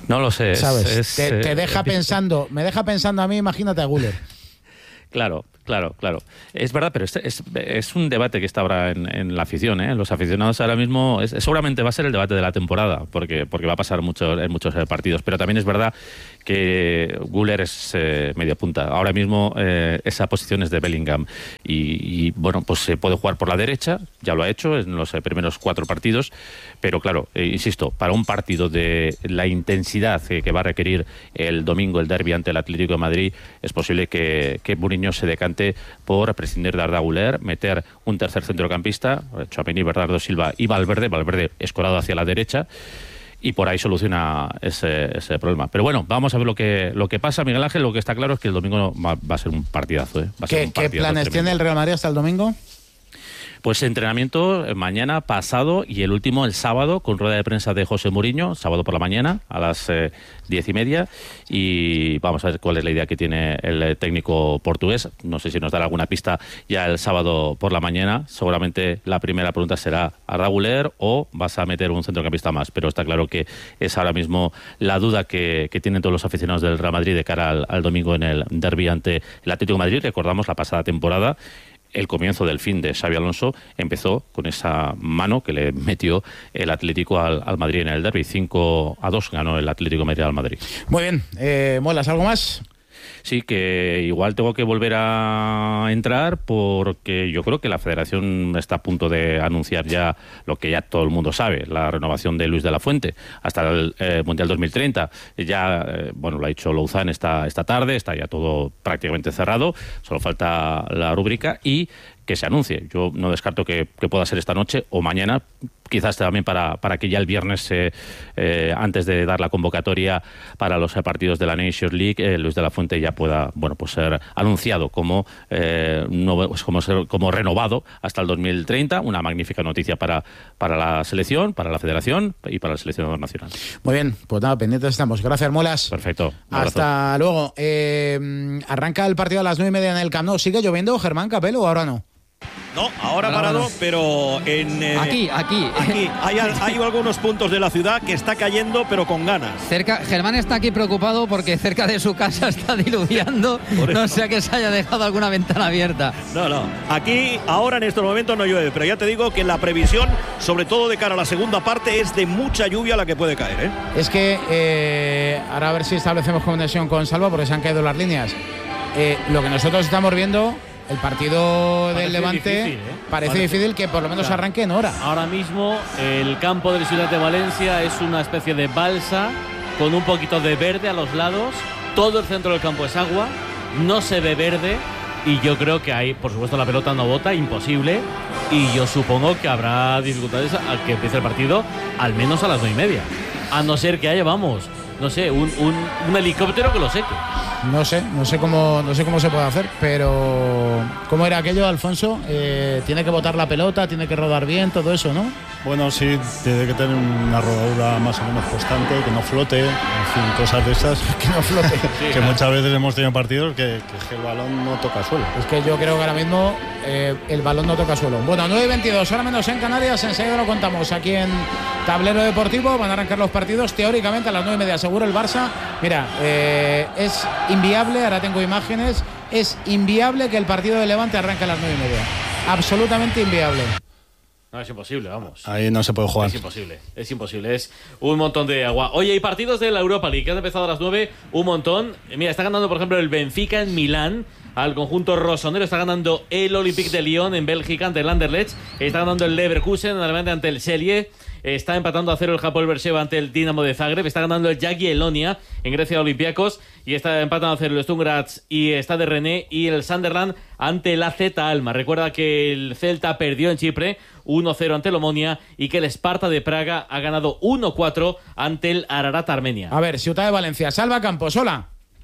S18: No lo sé.
S2: ¿Sabes?
S18: Es,
S2: te,
S18: es,
S2: te deja
S18: es,
S2: pensando, me deja pensando a mí, imagínate a Güler.
S18: Claro, claro, claro. Es verdad, pero es, es, es un debate que está ahora en, en la afición, ¿eh? Los aficionados ahora mismo, es, seguramente va a ser el debate de la temporada, porque, porque va a pasar mucho, en muchos partidos, pero también es verdad que Güler es eh, media punta. Ahora mismo eh, esa posición es de Bellingham y, y bueno, pues se puede jugar por la derecha, ya lo ha hecho en los eh, primeros cuatro partidos, pero claro, eh, insisto, para un partido de la intensidad eh, que va a requerir el domingo el derbi ante el Atlético de Madrid, es posible que, que Mourinho se decante por prescindir de Arda Güler, meter un tercer centrocampista, Tchouaméni, Bernardo Silva y Valverde, Valverde escorado hacia la derecha, y por ahí soluciona ese, ese problema. Pero bueno, vamos a ver lo que lo que pasa, Miguel Ángel. Lo que está claro es que el domingo va, va a ser un partidazo, ¿eh? Va a ser
S2: ¿Qué,
S18: un
S2: ¿qué
S18: partidazo
S2: planes
S18: tremendo.
S2: tiene el Real Madrid hasta el domingo?
S18: Pues entrenamiento mañana, pasado y el último el sábado con rueda de prensa de José Mourinho, sábado por la mañana a las eh, diez y media, y vamos a ver cuál es la idea que tiene el técnico portugués. No sé si nos dará alguna pista ya el sábado por la mañana. Seguramente la primera pregunta será ¿Arda Güler o vas a meter un centrocampista más? Pero está claro que es ahora mismo la duda que, que tienen todos los aficionados del Real Madrid de cara al, al domingo en el derbi ante el Atlético de Madrid. Recordamos la pasada temporada, el comienzo del fin de Xabi Alonso empezó con esa mano que le metió el Atlético al, al Madrid en el derbi. cinco a dos ganó el Atlético de Madrid al Madrid.
S2: Muy bien. Eh, ¿Molas algo más?
S18: Sí, que igual tengo que volver a entrar porque yo creo que la Federación está a punto de anunciar ya lo que ya todo el mundo sabe, la renovación de Luis de la Fuente hasta el eh, Mundial dos mil treinta. Ya, eh, bueno, lo ha dicho Louzán esta, esta tarde, está ya todo prácticamente cerrado, solo falta la rúbrica y que se anuncie. Yo no descarto que, que pueda ser esta noche o mañana, quizás también para, para que ya el viernes, eh, eh, antes de dar la convocatoria para los partidos de la Nations League, eh, Luis de la Fuente ya pueda, bueno, pues ser anunciado como, eh, nuevo, como, ser, como renovado hasta el dos mil treinta. Una magnífica noticia para, para la selección, para la Federación y para el seleccionador nacional.
S2: Muy bien, pues nada, pendientes estamos. Gracias, Molas.
S18: Perfecto.
S2: Hasta luego. Eh, arranca el partido a las nueve y media en el Camp Nou. ¿Sigue lloviendo, Germán Capello, o ahora no?
S22: No, ahora parado, pero en... Eh,
S1: aquí, aquí.
S22: Aquí hay, hay algunos puntos de la ciudad que está cayendo, pero con ganas.
S1: Cerca, Germán está aquí preocupado porque cerca de su casa está diluviando, no sea que se haya dejado alguna ventana abierta.
S22: No, no. Aquí, ahora en estos momentos no llueve, pero ya te digo que la previsión, sobre todo de cara a la segunda parte, es de mucha lluvia la que puede caer, ¿eh?
S2: Es que, eh, ahora a ver si establecemos conexión con Salva, porque se han caído las líneas. Eh, lo que nosotros estamos viendo... El partido
S5: parece
S2: del Levante
S5: difícil, ¿eh?
S2: parece, parece difícil que por lo menos
S5: claro.
S2: arranque en hora.
S5: Ahora mismo el campo del Ciudad de Valencia es una especie de balsa con un poquito de verde a los lados. Todo el centro del campo es agua, no se ve verde y yo creo que hay, por supuesto, la pelota no bota, imposible. Y yo supongo que habrá dificultades a que empiece el partido al menos a las nueve y media. A no ser que haya, vamos, no sé, un, un, un helicóptero que lo seque.
S2: No sé, no sé cómo, no sé cómo se puede hacer, pero ¿cómo era aquello, Alfonso? Eh, tiene que botar la pelota, tiene que rodar bien, todo eso, ¿no?
S10: Bueno, sí, tiene que tener una rodadura más o menos constante, que no flote, en fin, cosas de esas.
S2: Que no flote.
S10: Sí, que claro. Muchas veces hemos tenido partidos que, que el balón no toca suelo.
S2: Es que yo creo que ahora mismo eh, el balón no toca suelo. Bueno, nueve y veintidós, ahora menos en Canarias, enseguida lo contamos aquí en Tablero Deportivo. Van a arrancar los partidos, teóricamente a las nueve y media seguro el Barça. Mira, eh, es inviable, ahora tengo imágenes, es inviable que el partido de Levante arranque a las nueve y media. Absolutamente inviable.
S5: No, es imposible, vamos.
S10: Ahí no se puede jugar.
S5: Es imposible, es imposible, es un montón de agua. Oye, hay partidos de la Europa League que han empezado a las nueve, un montón. Mira, está ganando, por ejemplo, el Benfica en Milán al conjunto rosonero. Está ganando el Olympique de Lyon en Bélgica ante el Anderlecht. Está ganando el Leverkusen en Alemania ante el Celje. Está empatando a cero el Hapoel Beersheva ante el Dinamo de Zagreb. Está ganando el Jagiellonia en Grecia Olympiacos. Y está empatando a cero el Sturm Graz y Stade Rennais y el Sunderland ante el A Z Alma. Recuerda que el Celta perdió en Chipre uno cero ante el Omonia y que el Sparta de Praga ha ganado uno cuatro ante el Ararat Armenia.
S2: A ver, Ciudad de Valencia. Salva Campos, hola.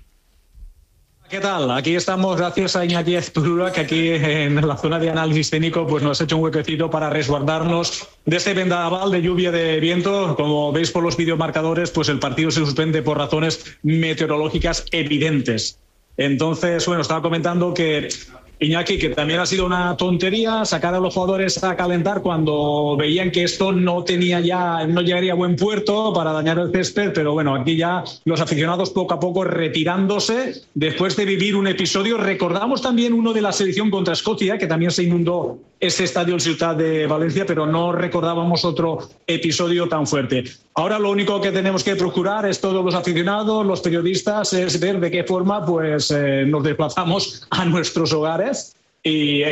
S11: ¿Qué tal? Aquí estamos gracias a Iñaki Azpurua, que aquí en la zona de análisis técnico pues nos ha hecho un huequecito para resguardarnos de este vendaval de lluvia, de viento. Como veis por los videomarcadores, pues el partido se suspende por razones meteorológicas evidentes. Entonces, bueno, estaba comentando que Iñaki, que también ha sido una tontería sacar a los jugadores a calentar cuando veían que esto no tenía ya, no llegaría a buen puerto para dañar el césped, pero bueno, aquí ya los aficionados poco a poco retirándose después de vivir un episodio. Recordamos también uno de la selección contra Escocia, que también se inundó ese estadio en Ciutat de Valencia, pero no recordábamos otro episodio tan fuerte. Ahora lo único que tenemos que procurar es todos los aficionados, los periodistas, es ver de qué forma pues eh, nos desplazamos a nuestros hogares y